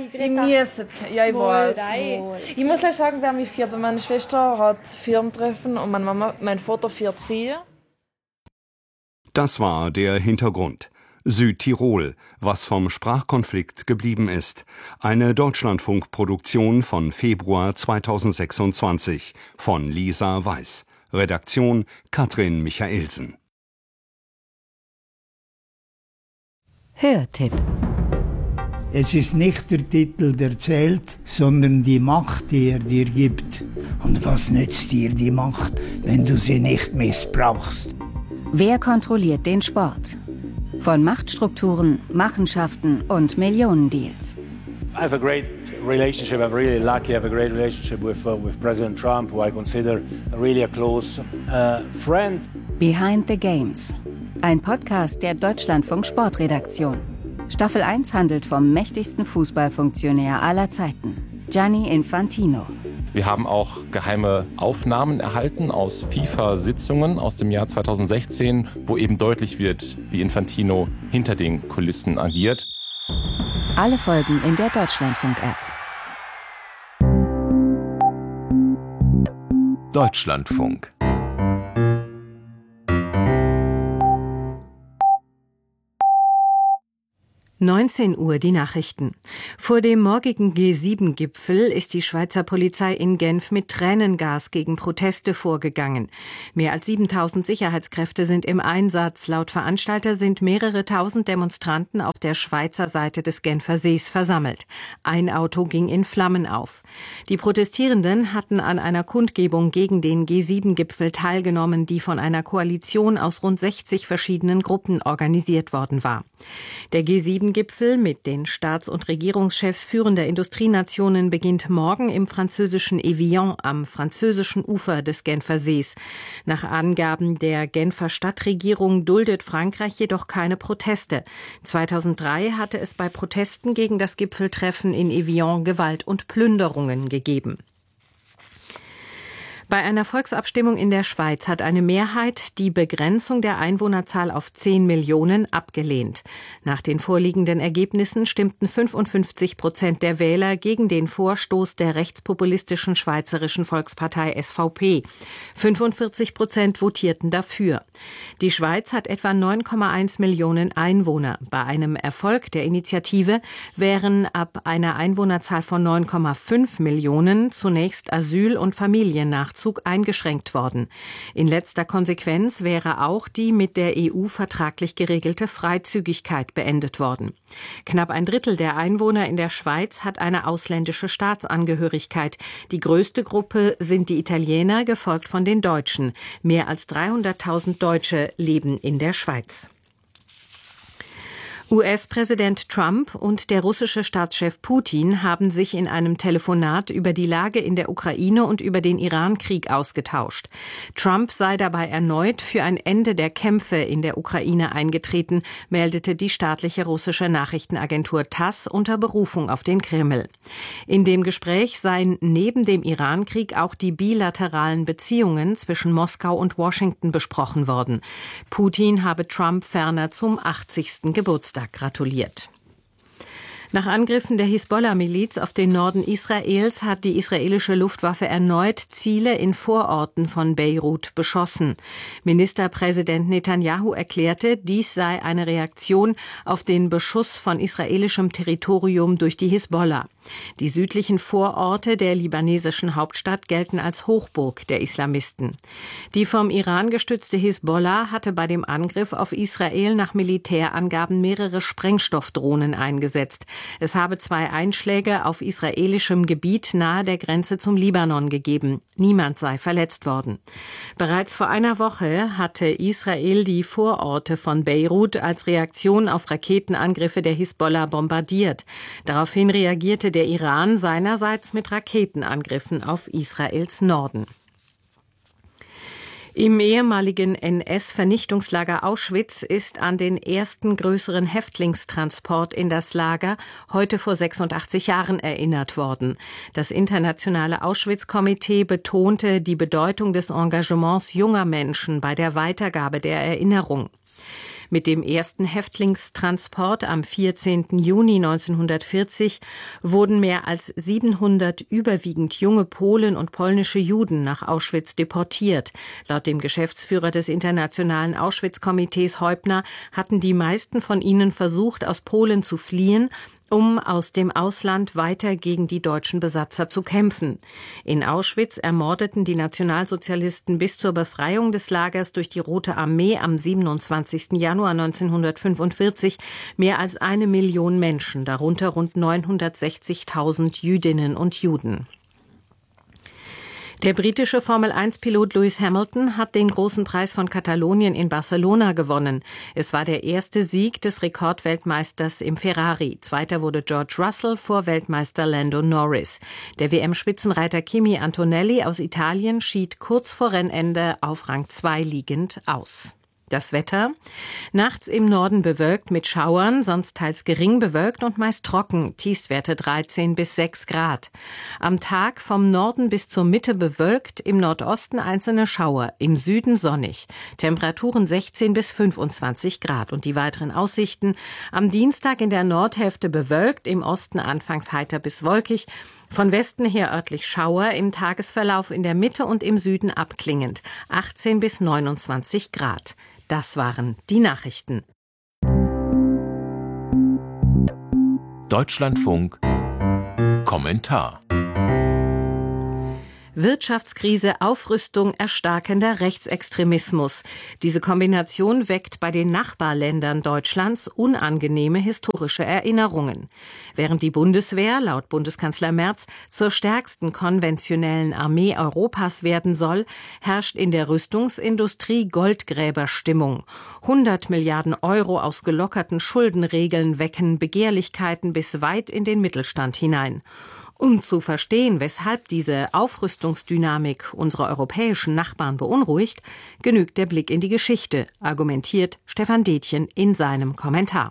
Ich muss gleich sagen, wer mich feiert. Meine Schwester hat Firmentreffen und meine Mama, mein Vater feiert sie. Das war der Hintergrund. Südtirol, was vom Sprachkonflikt geblieben ist. Eine Deutschlandfunk-Produktion von Februar 2026 von Lisa Weiß. Redaktion Katrin Michaelsen. Hörtipp. Es ist nicht der Titel, der zählt, sondern die Macht, die er dir gibt. Und was nützt dir die Macht, wenn du sie nicht missbrauchst? Wer kontrolliert den Sport? Von Machtstrukturen, Machenschaften und Millionendeals. I have a great relationship. I'm really lucky. I have a great relationship with President Trump, who I consider really a close friend. Behind the Games. Ein Podcast der Deutschlandfunk Sportredaktion. Staffel 1 handelt vom mächtigsten Fußballfunktionär aller Zeiten, Gianni Infantino. Wir haben auch geheime Aufnahmen erhalten aus FIFA-Sitzungen aus dem Jahr 2016, wo eben deutlich wird, wie Infantino hinter den Kulissen agiert. Alle Folgen in der Deutschlandfunk-App. Deutschlandfunk. 19 Uhr die Nachrichten. Vor dem morgigen G7-Gipfel ist die Schweizer Polizei in Genf mit Tränengas gegen Proteste vorgegangen. Mehr als 7000 Sicherheitskräfte sind im Einsatz. Laut Veranstalter sind mehrere tausend Demonstranten auf der Schweizer Seite des Genfer Sees versammelt. Ein Auto ging in Flammen auf. Die Protestierenden hatten an einer Kundgebung gegen den G7-Gipfel teilgenommen, die von einer Koalition aus rund 60 verschiedenen Gruppen organisiert worden war. Der G7-Gipfel mit den Staats- und Regierungschefs führender Industrienationen beginnt morgen im französischen Evian am französischen Ufer des Genfer Sees. Nach Angaben der Genfer Stadtregierung duldet Frankreich jedoch keine Proteste. 2003 hatte es bei Protesten gegen das Gipfeltreffen in Evian Gewalt und Plünderungen gegeben. Bei einer Volksabstimmung in der Schweiz hat eine Mehrheit die Begrenzung der Einwohnerzahl auf 10 Millionen abgelehnt. Nach den vorliegenden Ergebnissen stimmten 55% der Wähler gegen den Vorstoß der rechtspopulistischen Schweizerischen Volkspartei SVP. 45% votierten dafür. Die Schweiz hat etwa 9,1 Millionen Einwohner. Bei einem Erfolg der Initiative wären ab einer Einwohnerzahl von 9,5 Millionen zunächst Asyl- und Familiennachzug eingeschränkt worden. In letzter Konsequenz wäre auch die mit der EU vertraglich geregelte Freizügigkeit beendet worden. Knapp ein Drittel der Einwohner in der Schweiz hat eine ausländische Staatsangehörigkeit. Die größte Gruppe sind die Italiener, gefolgt von den Deutschen. Mehr als 300.000 Deutsche leben in der Schweiz. US-Präsident Trump und der russische Staatschef Putin haben sich in einem Telefonat über die Lage in der Ukraine und über den Iran-Krieg ausgetauscht. Trump sei dabei erneut für ein Ende der Kämpfe in der Ukraine eingetreten, meldete die staatliche russische Nachrichtenagentur TASS unter Berufung auf den Kreml. In dem Gespräch seien neben dem Iran-Krieg auch die bilateralen Beziehungen zwischen Moskau und Washington besprochen worden. Putin habe Trump ferner zum 80. Geburtstag gratuliert. Nach Angriffen der Hisbollah-Miliz auf den Norden Israels hat die israelische Luftwaffe erneut Ziele in Vororten von Beirut beschossen. Ministerpräsident Netanyahu erklärte, dies sei eine Reaktion auf den Beschuss von israelischem Territorium durch die Hisbollah. Die südlichen Vororte der libanesischen Hauptstadt gelten als Hochburg der Islamisten. Die vom Iran gestützte Hisbollah hatte bei dem Angriff auf Israel nach Militärangaben mehrere Sprengstoffdrohnen eingesetzt. Es habe 2 Einschläge auf israelischem Gebiet nahe der Grenze zum Libanon gegeben. Niemand sei verletzt worden. Bereits vor einer Woche hatte Israel die Vororte von Beirut als Reaktion auf Raketenangriffe der Hisbollah bombardiert. Daraufhin reagierte der Iran seinerseits mit Raketenangriffen auf Israels Norden. Im ehemaligen NS-Vernichtungslager Auschwitz ist an den ersten größeren Häftlingstransport in das Lager heute vor 86 Jahren erinnert worden. Das internationale Auschwitz-Komitee betonte die Bedeutung des Engagements junger Menschen bei der Weitergabe der Erinnerung. Mit dem ersten Häftlingstransport am 14. Juni 1940 wurden mehr als 700 überwiegend junge Polen und polnische Juden nach Auschwitz deportiert. Laut dem Geschäftsführer des Internationalen Auschwitz-Komitees Heubner hatten die meisten von ihnen versucht, aus Polen zu fliehen, um aus dem Ausland weiter gegen die deutschen Besatzer zu kämpfen. In Auschwitz ermordeten die Nationalsozialisten bis zur Befreiung des Lagers durch die Rote Armee am 27. Januar 1945 mehr als 1 Million Menschen, darunter rund 960.000 Jüdinnen und Juden. Der britische Formel-1-Pilot Lewis Hamilton hat den großen Preis von Katalonien in Barcelona gewonnen. Es war der erste Sieg des Rekordweltmeisters im Ferrari. Zweiter wurde George Russell vor Weltmeister Lando Norris. Der WM-Spitzenreiter Kimi Antonelli aus Italien schied kurz vor Rennende auf Rang 2 liegend aus. Das Wetter: nachts im Norden bewölkt mit Schauern, sonst teils gering bewölkt und meist trocken, Tiefstwerte 13 bis 6 Grad. Am Tag vom Norden bis zur Mitte bewölkt, im Nordosten einzelne Schauer, im Süden sonnig. Temperaturen 16 bis 25 Grad. Und die weiteren Aussichten: am Dienstag in der Nordhälfte bewölkt, im Osten anfangs heiter bis wolkig, von Westen her örtlich Schauer, im Tagesverlauf in der Mitte und im Süden abklingend, 18 bis 29 Grad. Das waren die Nachrichten. Deutschlandfunk Kommentar. Wirtschaftskrise, Aufrüstung, erstarkender Rechtsextremismus. Diese Kombination weckt bei den Nachbarländern Deutschlands unangenehme historische Erinnerungen. Während die Bundeswehr, laut Bundeskanzler Merz, zur stärksten konventionellen Armee Europas werden soll, herrscht in der Rüstungsindustrie Goldgräberstimmung. 100 Milliarden Euro aus gelockerten Schuldenregeln wecken Begehrlichkeiten bis weit in den Mittelstand hinein. Um zu verstehen, weshalb diese Aufrüstungsdynamik unsere europäischen Nachbarn beunruhigt, genügt der Blick in die Geschichte, argumentiert Stefan Detjen in seinem Kommentar.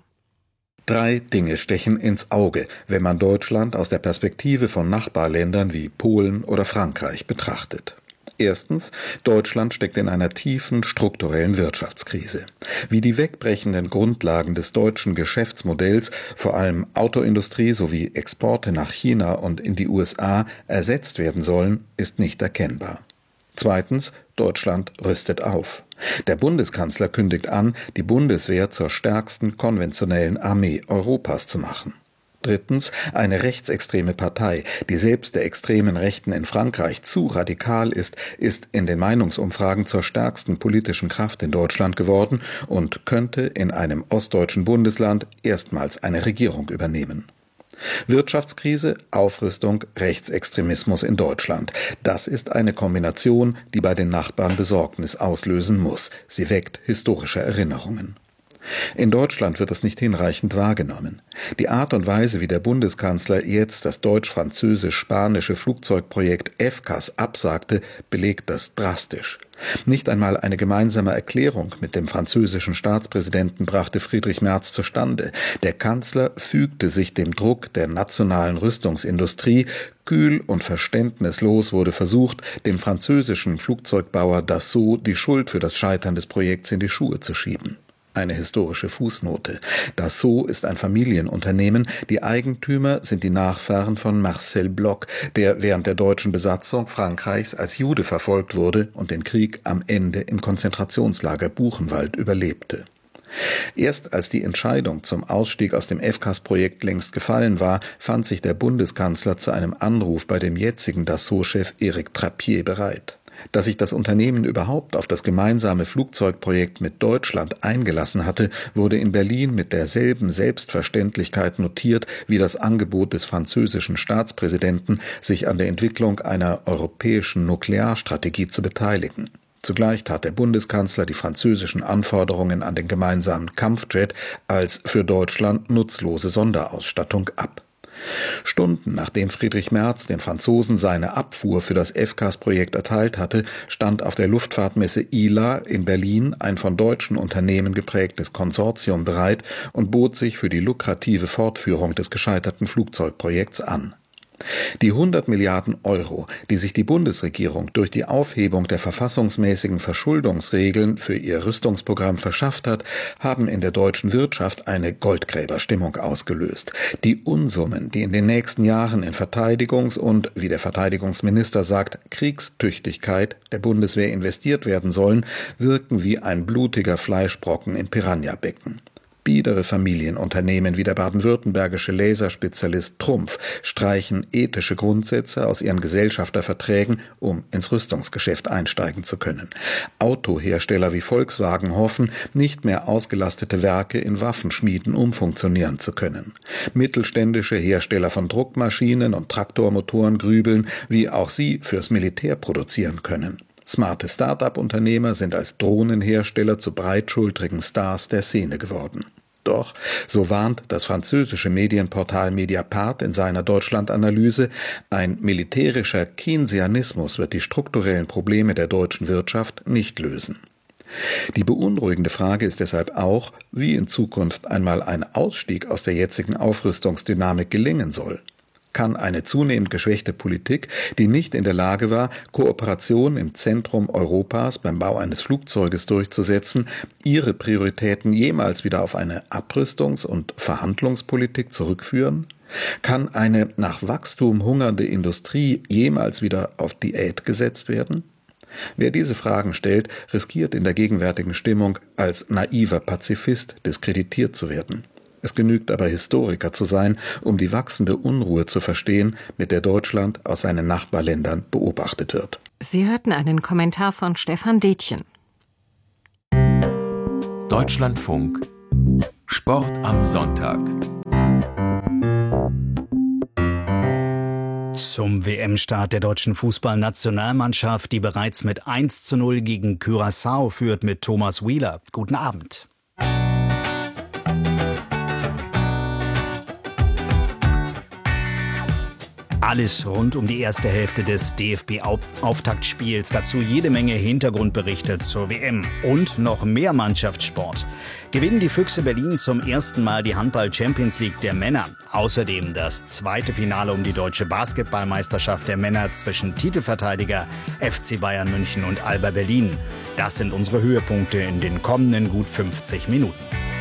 3 Dinge stechen ins Auge, wenn man Deutschland aus der Perspektive von Nachbarländern wie Polen oder Frankreich betrachtet. Erstens, Deutschland steckt in einer tiefen strukturellen Wirtschaftskrise. Wie die wegbrechenden Grundlagen des deutschen Geschäftsmodells, vor allem Autoindustrie sowie Exporte nach China und in die USA, ersetzt werden sollen, ist nicht erkennbar. Zweitens, Deutschland rüstet auf. Der Bundeskanzler kündigt an, die Bundeswehr zur stärksten konventionellen Armee Europas zu machen. Drittens, eine rechtsextreme Partei, die selbst der extremen Rechten in Frankreich zu radikal ist in den Meinungsumfragen zur stärksten politischen Kraft in Deutschland geworden und könnte in einem ostdeutschen Bundesland erstmals eine Regierung übernehmen. Wirtschaftskrise, Aufrüstung, Rechtsextremismus in Deutschland. Das ist eine Kombination, die bei den Nachbarn Besorgnis auslösen muss. Sie weckt historische Erinnerungen. In Deutschland wird es nicht hinreichend wahrgenommen. Die Art und Weise, wie der Bundeskanzler jetzt das deutsch-französisch-spanische Flugzeugprojekt FCAS absagte, belegt das drastisch. Nicht einmal eine gemeinsame Erklärung mit dem französischen Staatspräsidenten brachte Friedrich Merz zustande. Der Kanzler fügte sich dem Druck der nationalen Rüstungsindustrie. Kühl und verständnislos wurde versucht, dem französischen Flugzeugbauer Dassault die Schuld für das Scheitern des Projekts in die Schuhe zu schieben. Eine historische Fußnote. Dassault ist ein Familienunternehmen. Die Eigentümer sind die Nachfahren von Marcel Bloch, der während der deutschen Besatzung Frankreichs als Jude verfolgt wurde und den Krieg am Ende im Konzentrationslager Buchenwald überlebte. Erst als die Entscheidung zum Ausstieg aus dem FCAS-Projekt längst gefallen war, fand sich der Bundeskanzler zu einem Anruf bei dem jetzigen Dassault-Chef Éric Trappier bereit. Dass sich das Unternehmen überhaupt auf das gemeinsame Flugzeugprojekt mit Deutschland eingelassen hatte, wurde in Berlin mit derselben Selbstverständlichkeit notiert wie das Angebot des französischen Staatspräsidenten, sich an der Entwicklung einer europäischen Nuklearstrategie zu beteiligen. Zugleich tat der Bundeskanzler die französischen Anforderungen an den gemeinsamen Kampfjet als für Deutschland nutzlose Sonderausstattung ab. Stunden nachdem Friedrich Merz den Franzosen seine Abfuhr für das FCAS-Projekt erteilt hatte, stand auf der Luftfahrtmesse ILA in Berlin ein von deutschen Unternehmen geprägtes Konsortium bereit und bot sich für die lukrative Fortführung des gescheiterten Flugzeugprojekts an. Die 100 Milliarden Euro, die sich die Bundesregierung durch die Aufhebung der verfassungsmäßigen Verschuldungsregeln für ihr Rüstungsprogramm verschafft hat, haben in der deutschen Wirtschaft eine Goldgräberstimmung ausgelöst. Die Unsummen, die in den nächsten Jahren in Verteidigungs- und, wie der Verteidigungsminister sagt, Kriegstüchtigkeit der Bundeswehr investiert werden sollen, wirken wie ein blutiger Fleischbrocken im Piranha-Becken. Biedere Familienunternehmen wie der baden-württembergische Laserspezialist Trumpf streichen ethische Grundsätze aus ihren Gesellschafterverträgen, um ins Rüstungsgeschäft einsteigen zu können. Autohersteller wie Volkswagen hoffen, nicht mehr ausgelastete Werke in Waffenschmieden umfunktionieren zu können. Mittelständische Hersteller von Druckmaschinen und Traktormotoren grübeln, wie auch sie fürs Militär produzieren können. Smarte Start-up-Unternehmer sind als Drohnenhersteller zu breitschultrigen Stars der Szene geworden. Doch, so warnt das französische Medienportal Mediapart in seiner Deutschland-Analyse, ein militärischer Keynesianismus wird die strukturellen Probleme der deutschen Wirtschaft nicht lösen. Die beunruhigende Frage ist deshalb auch, wie in Zukunft einmal ein Ausstieg aus der jetzigen Aufrüstungsdynamik gelingen soll. Kann eine zunehmend geschwächte Politik, die nicht in der Lage war, Kooperation im Zentrum Europas beim Bau eines Flugzeuges durchzusetzen, ihre Prioritäten jemals wieder auf eine Abrüstungs- und Verhandlungspolitik zurückführen? Kann eine nach Wachstum hungernde Industrie jemals wieder auf Diät gesetzt werden? Wer diese Fragen stellt, riskiert in der gegenwärtigen Stimmung als naiver Pazifist diskreditiert zu werden. Es genügt aber, Historiker zu sein, um die wachsende Unruhe zu verstehen, mit der Deutschland aus seinen Nachbarländern beobachtet wird. Sie hörten einen Kommentar von Stefan Detjen. Deutschlandfunk Sport am Sonntag. Zum WM-Start der deutschen Fußballnationalmannschaft, die bereits mit 1:0 gegen Curaçao führt, mit Thomas Wieler. Guten Abend. Alles rund um die erste Hälfte des DFB-Auftaktspiels. Dazu jede Menge Hintergrundberichte zur WM und noch mehr Mannschaftssport. Gewinnen die Füchse Berlin zum ersten Mal die Handball-Champions League der Männer. Außerdem das zweite Finale um die deutsche Basketballmeisterschaft der Männer zwischen Titelverteidiger FC Bayern München und Alba Berlin. Das sind unsere Höhepunkte in den kommenden gut 50 Minuten.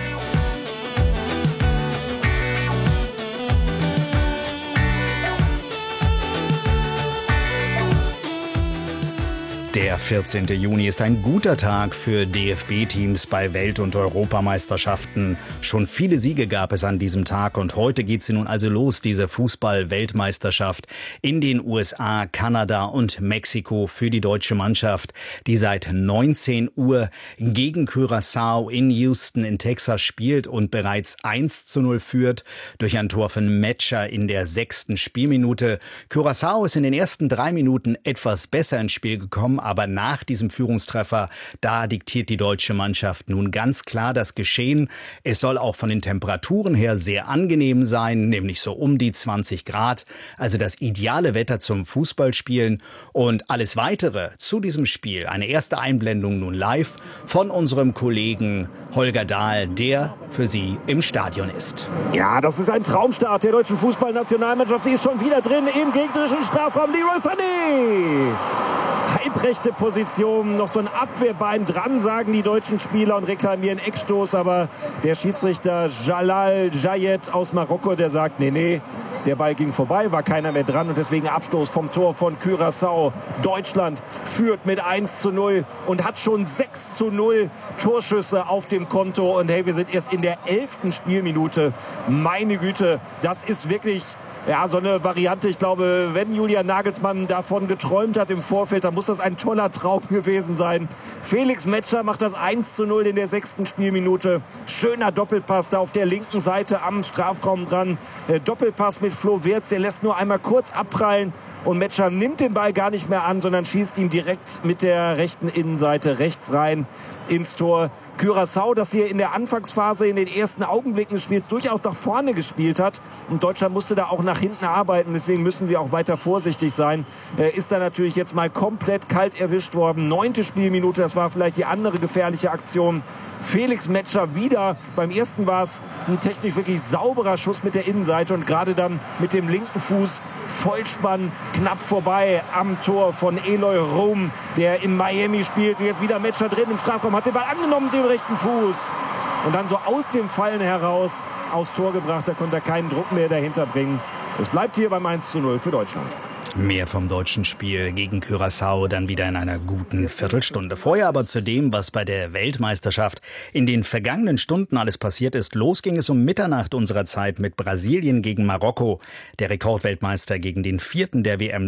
Der 14. Juni ist ein guter Tag für DFB-Teams bei Welt- und Europameisterschaften. Schon viele Siege gab es an diesem Tag und heute geht sie nun also los, diese Fußball-Weltmeisterschaft in den USA, Kanada und Mexiko für die deutsche Mannschaft, die seit 19 Uhr gegen Curaçao in Houston in Texas spielt und bereits 1:0 führt durch ein Tor von Metscher in der 6. Spielminute. Curaçao ist in den ersten 3 Minuten etwas besser ins Spiel gekommen, aber nach diesem Führungstreffer, da diktiert die deutsche Mannschaft nun ganz klar das Geschehen. Es soll auch von den Temperaturen her sehr angenehm sein, nämlich so um die 20 Grad. Also das ideale Wetter zum Fußballspielen. Und alles Weitere zu diesem Spiel, eine erste Einblendung nun live von unserem Kollegen Holger Dahl, der für Sie im Stadion ist. Ja, das ist ein Traumstart der deutschen Fußballnationalmannschaft. Sie ist schon wieder drin im gegnerischen Strafraum. Leroy Sané! Halbrechte Position, noch so ein Abwehrbein dran, sagen die deutschen Spieler und reklamieren Eckstoß. Aber der Schiedsrichter Jalal Jayed aus Marokko, der sagt, nee, der Ball ging vorbei, war keiner mehr dran und deswegen Abstoß vom Tor von Curaçao. Deutschland führt mit 1:0 und hat schon 6:0 Torschüsse auf dem Konto. Und hey, wir sind erst in der 11. Spielminute. Meine Güte, das ist wirklich... Ja, so eine Variante, ich glaube, wenn Julian Nagelsmann davon geträumt hat im Vorfeld, dann muss das ein toller Traum gewesen sein. Felix Metscher macht das 1:0 in der 6. Spielminute. Schöner Doppelpass da auf der linken Seite am Strafraum dran. Doppelpass mit Flo Wirtz, der lässt nur einmal kurz abprallen und Metscher nimmt den Ball gar nicht mehr an, sondern schießt ihn direkt mit der rechten Innenseite rechts rein ins Tor. Curaçao, das hier in der Anfangsphase, in den ersten Augenblicken des Spiels durchaus nach vorne gespielt hat. Und Deutschland musste da auch nach hinten arbeiten. Deswegen müssen sie auch weiter vorsichtig sein. Ist da natürlich jetzt mal komplett kalt erwischt worden. 9. Spielminute, das war vielleicht die andere gefährliche Aktion. Felix Metscher wieder. Beim ersten war es ein technisch wirklich sauberer Schuss mit der Innenseite. Und gerade dann mit dem linken Fuß Vollspann knapp vorbei am Tor von Eloy Room, der in Miami spielt. Jetzt wieder Metscher drin im Strafraum, hat den Ball angenommen mit dem rechten Fuß. Und dann so aus dem Fallen heraus aufs Tor gebracht. Da konnte er keinen Druck mehr dahinter bringen. Es bleibt hier beim 1:0 für Deutschland. Mehr vom deutschen Spiel gegen Curaçao dann wieder in einer guten Viertelstunde. Vorher aber zu dem, was bei der Weltmeisterschaft in den vergangenen Stunden alles passiert ist. Los ging es um Mitternacht unserer Zeit mit Brasilien gegen Marokko. Der Rekordweltmeister gegen den 4. der WM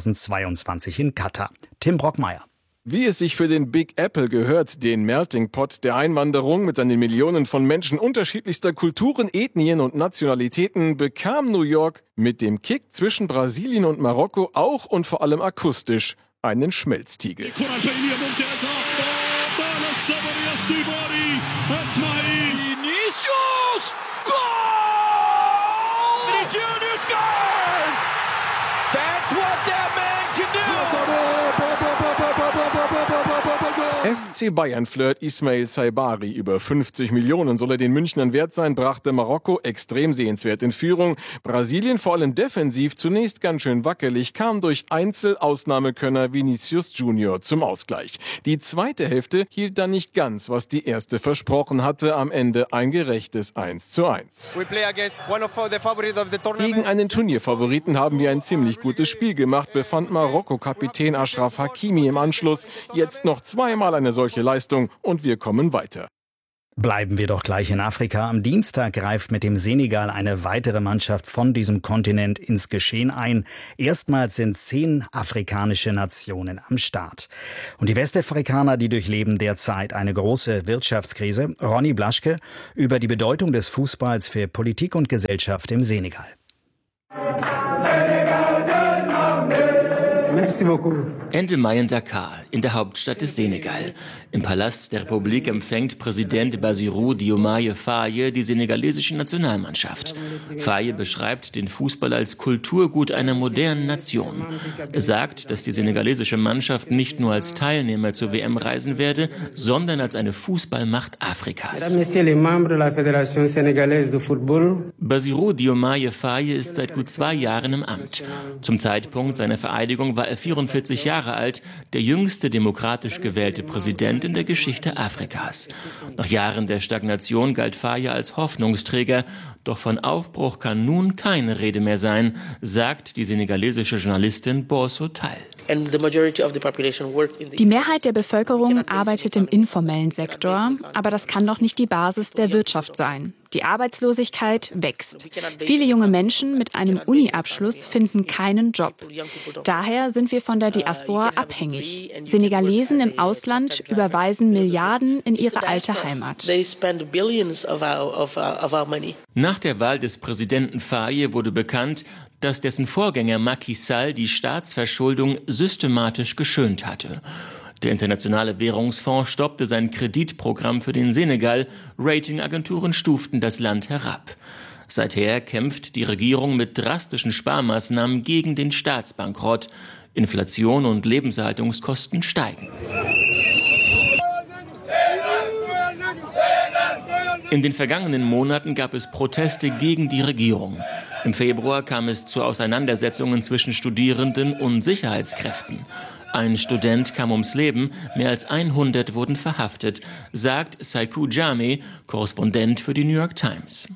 2022 in Katar. Tim Brockmeier. Wie es sich für den Big Apple gehört, den Melting Pot der Einwanderung mit seinen Millionen von Menschen unterschiedlichster Kulturen, Ethnien und Nationalitäten, bekam New York mit dem Kick zwischen Brasilien und Marokko auch und vor allem akustisch einen Schmelztiegel. FC Bayern-Flirt Ismail Saibari, über 50 Millionen soll er den Münchnern wert sein, brachte Marokko extrem sehenswert in Führung. Brasilien vor allem defensiv zunächst ganz schön wackelig, kam durch Einzelausnahmekönner Vinicius Junior zum Ausgleich. Die zweite Hälfte hielt dann nicht ganz, was die erste versprochen hatte, am Ende ein gerechtes 1:1. Gegen einen Turnierfavoriten haben wir ein ziemlich gutes Spiel gemacht, befand Marokko-Kapitän Achraf Hakimi im Anschluss. Jetzt noch zweimal eine solche Leistung und wir kommen weiter. Bleiben wir doch gleich in Afrika. Am Dienstag greift mit dem Senegal eine weitere Mannschaft von diesem Kontinent ins Geschehen ein. Erstmals sind 10 afrikanische Nationen am Start. Und die Westafrikaner, die durchleben derzeit eine große Wirtschaftskrise. Ronny Blaschke über die Bedeutung des Fußballs für Politik und Gesellschaft im Senegal. Ende Mai in Dakar, in der Hauptstadt des Senegal. Im Palast der Republik empfängt Präsident Bassirou Diomaye Faye die senegalesische Nationalmannschaft. Faye beschreibt den Fußball als Kulturgut einer modernen Nation. Er sagt, dass die senegalesische Mannschaft nicht nur als Teilnehmer zur WM reisen werde, sondern als eine Fußballmacht Afrikas. Bassirou Diomaye Faye ist seit gut 2 Jahren im Amt. Zum Zeitpunkt seiner Vereidigung war er 44 Jahre alt, der jüngste demokratisch gewählte Präsident in der Geschichte Afrikas. Nach Jahren der Stagnation galt Faye als Hoffnungsträger, doch von Aufbruch kann nun keine Rede mehr sein, sagt die senegalesische Journalistin Borso Tal. Die Mehrheit der Bevölkerung arbeitet im informellen Sektor, aber das kann doch nicht die Basis der Wirtschaft sein. Die Arbeitslosigkeit wächst. Viele junge Menschen mit einem Uni-Abschluss finden keinen Job. Daher sind wir von der Diaspora abhängig. Senegalesen im Ausland überweisen Milliarden in ihre alte Heimat. Nach der Wahl des Präsidenten Faye wurde bekannt, dass dessen Vorgänger Macky Sall die Staatsverschuldung systematisch geschönt hatte. Der Internationale Währungsfonds stoppte sein Kreditprogramm für den Senegal. Ratingagenturen stuften das Land herab. Seither kämpft die Regierung mit drastischen Sparmaßnahmen gegen den Staatsbankrott. Inflation und Lebenserhaltungskosten steigen. In den vergangenen Monaten gab es Proteste gegen die Regierung. Im Februar kam es zu Auseinandersetzungen zwischen Studierenden und Sicherheitskräften. Ein Student kam ums Leben, mehr als 100 wurden verhaftet, sagt Saikou Jammeh, Korrespondent für die New York Times.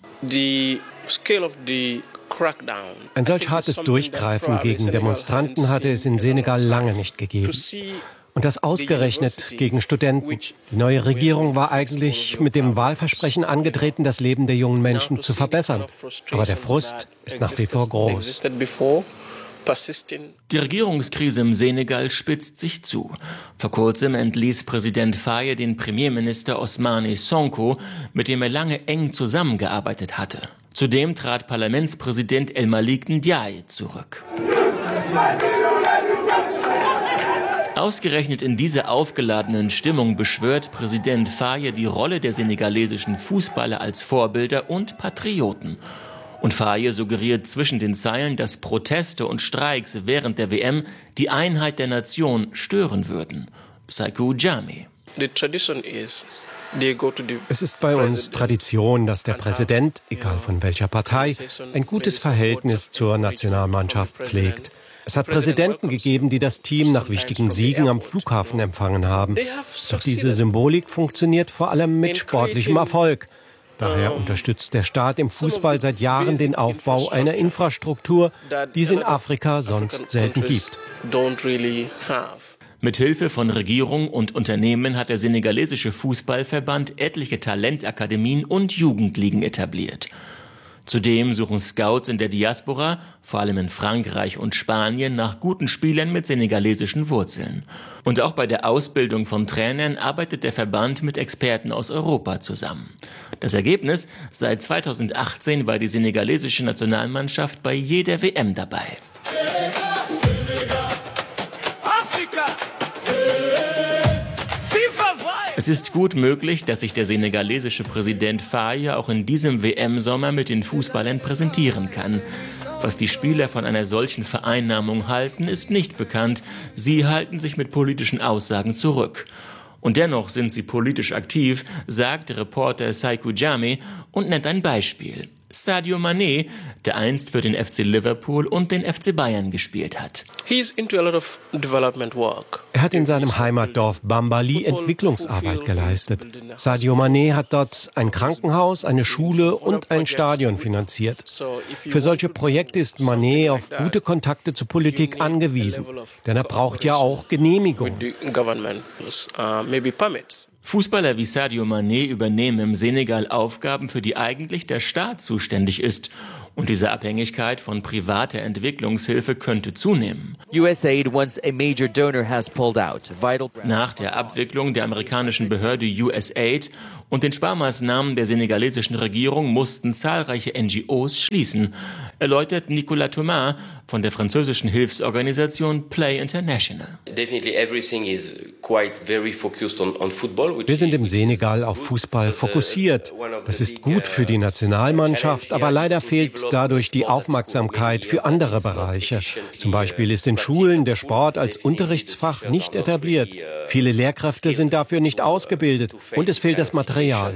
Ein solch hartes Durchgreifen gegen Demonstranten hatte es in Senegal lange nicht gegeben. Und das ausgerechnet gegen Studenten. Die neue Regierung war eigentlich mit dem Wahlversprechen angetreten, das Leben der jungen Menschen zu verbessern. Aber der Frust ist nach wie vor groß. Die Regierungskrise im Senegal spitzt sich zu. Vor kurzem entließ Präsident Faye den Premierminister Ousmane Sonko, mit dem er lange eng zusammengearbeitet hatte. Zudem trat Parlamentspräsident El Malik Ndiaye zurück. Ausgerechnet in dieser aufgeladenen Stimmung beschwört Präsident Faye die Rolle der senegalesischen Fußballer als Vorbilder und Patrioten. Und Faye suggeriert zwischen den Zeilen, dass Proteste und Streiks während der WM die Einheit der Nation stören würden. Saikou Jammeh. Es ist bei uns Tradition, dass der Präsident, egal von welcher Partei, ein gutes Verhältnis zur Nationalmannschaft pflegt. Es hat Präsidenten gegeben, die das Team nach wichtigen Siegen am Flughafen empfangen haben. Doch diese Symbolik funktioniert vor allem mit sportlichem Erfolg. Daher unterstützt der Staat im Fußball seit Jahren den Aufbau einer Infrastruktur, die es in Afrika sonst selten gibt. Mit Hilfe von Regierung und Unternehmen hat der senegalesische Fußballverband etliche Talentakademien und Jugendligen etabliert. Zudem suchen Scouts in der Diaspora, vor allem in Frankreich und Spanien, nach guten Spielern mit senegalesischen Wurzeln. Und auch bei der Ausbildung von Trainern arbeitet der Verband mit Experten aus Europa zusammen. Das Ergebnis: Seit 2018 war die senegalesische Nationalmannschaft bei jeder WM dabei. Es ist gut möglich, dass sich der senegalesische Präsident Faye auch in diesem WM-Sommer mit den Fußballern präsentieren kann. Was die Spieler von einer solchen Vereinnahmung halten, ist nicht bekannt. Sie halten sich mit politischen Aussagen zurück. Und dennoch sind sie politisch aktiv, sagt der Reporter Saikou Jammeh und nennt ein Beispiel. Sadio Mané, der einst für den FC Liverpool und den FC Bayern gespielt hat. Er hat in seinem Heimatdorf Bambali Entwicklungsarbeit geleistet. Sadio Mané hat dort ein Krankenhaus, eine Schule und ein Stadion finanziert. Für solche Projekte ist Mané auf gute Kontakte zur Politik angewiesen, denn er braucht ja auch Genehmigungen. Fußballer wie Sadio Mané übernehmen im Senegal Aufgaben, für die eigentlich der Staat zuständig ist. Und diese Abhängigkeit von privater Entwicklungshilfe könnte zunehmen. Nach der Abwicklung der amerikanischen Behörde USAID und den Sparmaßnahmen der senegalesischen Regierung mussten zahlreiche NGOs schließen, erläutert Nicolas Thomas von der französischen Hilfsorganisation Play International. Wir sind im Senegal auf Fußball fokussiert. Das ist gut für die Nationalmannschaft, aber leider fehlt dadurch die Aufmerksamkeit für andere Bereiche. Zum Beispiel ist in Schulen der Sport als Unterrichtsfach nicht etabliert. Viele Lehrkräfte sind dafür nicht ausgebildet und es fehlt das Material.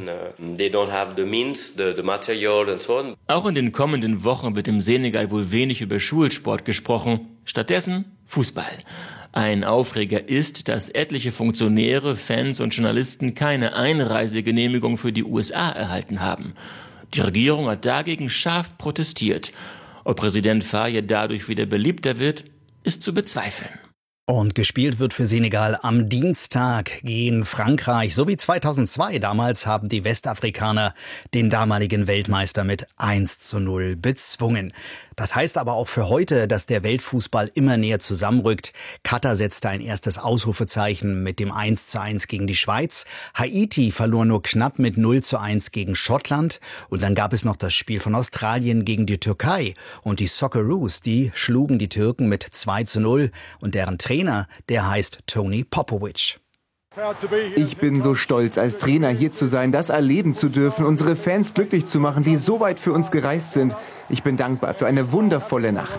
Auch in den kommenden Wochen wird im Senegal wohl wenig über Schulsport gesprochen. Stattdessen Fußball. Ein Aufreger ist, dass etliche Funktionäre, Fans und Journalisten keine Einreisegenehmigung für die USA erhalten haben. Die Regierung hat dagegen scharf protestiert. Ob Präsident Faye dadurch wieder beliebter wird, ist zu bezweifeln. Und gespielt wird für Senegal am Dienstag gegen Frankreich. So wie 2002. Damals haben die Westafrikaner den damaligen Weltmeister mit 1:0 bezwungen. Das heißt aber auch für heute, dass der Weltfußball immer näher zusammenrückt. Katar setzte ein erstes Ausrufezeichen mit dem 1:1 gegen die Schweiz. Haiti verlor nur knapp mit 0:1 gegen Schottland. Und dann gab es noch das Spiel von Australien gegen die Türkei. Und die Socceroos, die schlugen die Türken mit 2:0. Und deren Trainer, der heißt Tony Popovic. Ich bin so stolz, als Trainer hier zu sein, das erleben zu dürfen, unsere Fans glücklich zu machen, die so weit für uns gereist sind. Ich bin dankbar für eine wundervolle Nacht.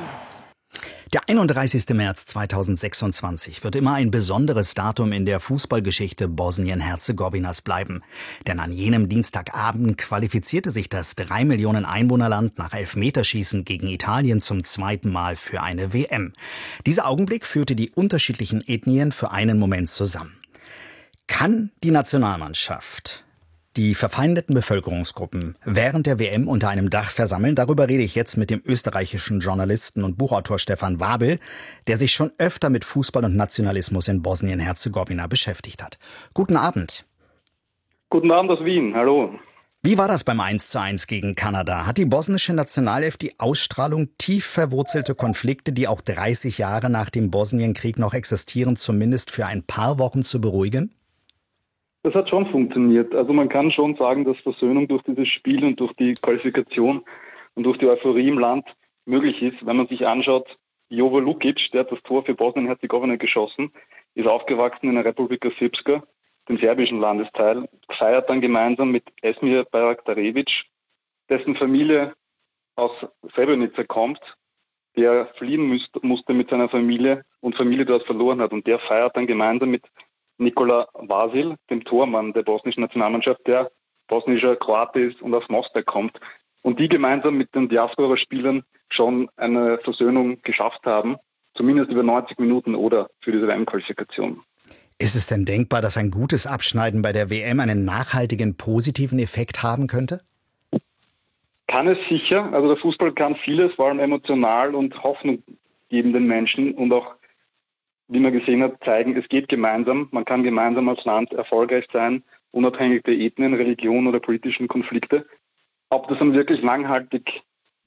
Der 31. März 2026 wird immer ein besonderes Datum in der Fußballgeschichte Bosnien-Herzegowinas bleiben. Denn an jenem Dienstagabend qualifizierte sich das 3 Millionen Einwohnerland nach Elfmeterschießen gegen Italien zum zweiten Mal für eine WM. Dieser Augenblick führte die unterschiedlichen Ethnien für einen Moment zusammen. Kann die Nationalmannschaft die verfeindeten Bevölkerungsgruppen während der WM unter einem Dach versammeln? Darüber rede ich jetzt mit dem österreichischen Journalisten und Buchautor Stefan Wabel, der sich schon öfter mit Fußball und Nationalismus in Bosnien-Herzegowina beschäftigt hat. Guten Abend. Guten Abend aus Wien, hallo. Wie war das beim 1:1 gegen Kanada? Hat die bosnische Nationalelf die Ausstrahlung, tief verwurzelte Konflikte, die auch 30 Jahre nach dem Bosnienkrieg noch existieren, zumindest für ein paar Wochen zu beruhigen? Das hat schon funktioniert. Also man kann schon sagen, dass Versöhnung durch dieses Spiel und durch die Qualifikation und durch die Euphorie im Land möglich ist. Wenn man sich anschaut, Jovo Lukic, der hat das Tor für Bosnien-Herzegowina geschossen, ist aufgewachsen in der Republika Srpska, dem serbischen Landesteil, feiert dann gemeinsam mit Esmir Bayraktarevic, dessen Familie aus Srebrenica kommt, der fliehen musste mit seiner Familie und Familie dort verloren hat. Und der feiert dann gemeinsam mit Nikola Vasil, dem Tormann der bosnischen Nationalmannschaft, der bosnischer Kroate ist und aus Mostar kommt. Und die gemeinsam mit den Diaspora-Spielern schon eine Versöhnung geschafft haben, zumindest über 90 Minuten oder für diese WM-Qualifikation. Ist es denn denkbar, dass ein gutes Abschneiden bei der WM einen nachhaltigen, positiven Effekt haben könnte? Kann es sicher. Also der Fußball kann vieles, vor allem emotional und Hoffnung geben den Menschen und auch, wie man gesehen hat, zeigen, es geht gemeinsam. Man kann gemeinsam als Land erfolgreich sein, unabhängig der Ethnien, Religion oder politischen Konflikte. Ob das dann wirklich langhaltig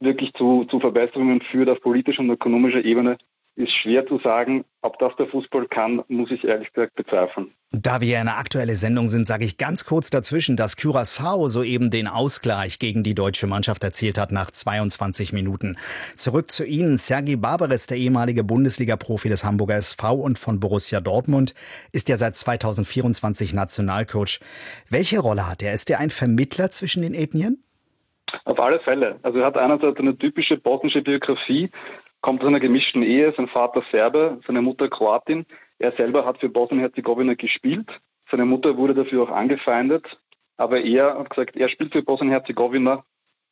zu Verbesserungen führt auf politischer und ökonomischer Ebene, ist schwer zu sagen. Ob das der Fußball kann, muss ich ehrlich gesagt bezweifeln. Da wir eine aktuelle Sendung sind, sage ich ganz kurz dazwischen, dass Curaçao soeben den Ausgleich gegen die deutsche Mannschaft erzielt hat nach 22 Minuten. Zurück zu Ihnen. Sergi Barbares, der ehemalige Bundesliga-Profi des Hamburger SV und von Borussia Dortmund, ist ja seit 2024 Nationalcoach. Welche Rolle hat er? Ist er ein Vermittler zwischen den Ethnien? Auf alle Fälle. Also er hat einerseits eine typische bosnische Biografie, kommt aus einer gemischten Ehe, sein Vater Serbe, seine Mutter Kroatin. Er selber hat für Bosnien-Herzegowina gespielt. Seine Mutter wurde dafür auch angefeindet. Aber er hat gesagt, er spielt für Bosnien-Herzegowina,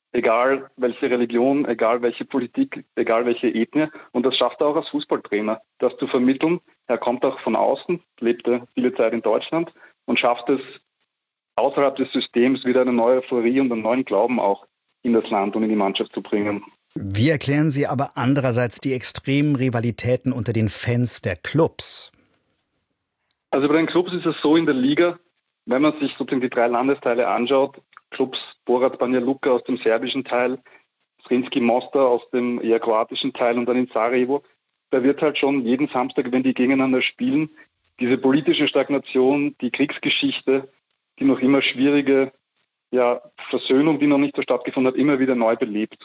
egal welche Religion, egal welche Politik, egal welche Ethnie. Und das schafft er auch als Fußballtrainer, das zu vermitteln. Er kommt auch von außen, lebte viele Zeit in Deutschland und schafft es, außerhalb des Systems wieder eine neue Euphorie und einen neuen Glauben auch in das Land und in die Mannschaft zu bringen. Wie erklären Sie aber andererseits die extremen Rivalitäten unter den Fans der Clubs? Also bei den Clubs ist es so in der Liga, wenn man sich sozusagen die 3 Landesteile anschaut, Clubs Borac Banja Luka aus dem serbischen Teil, Sremski Mostar aus dem eher kroatischen Teil und dann in Sarajevo, da wird halt schon jeden Samstag, wenn die gegeneinander spielen, diese politische Stagnation, die Kriegsgeschichte, die noch immer schwierige Versöhnung, die noch nicht so stattgefunden hat, immer wieder neu belebt.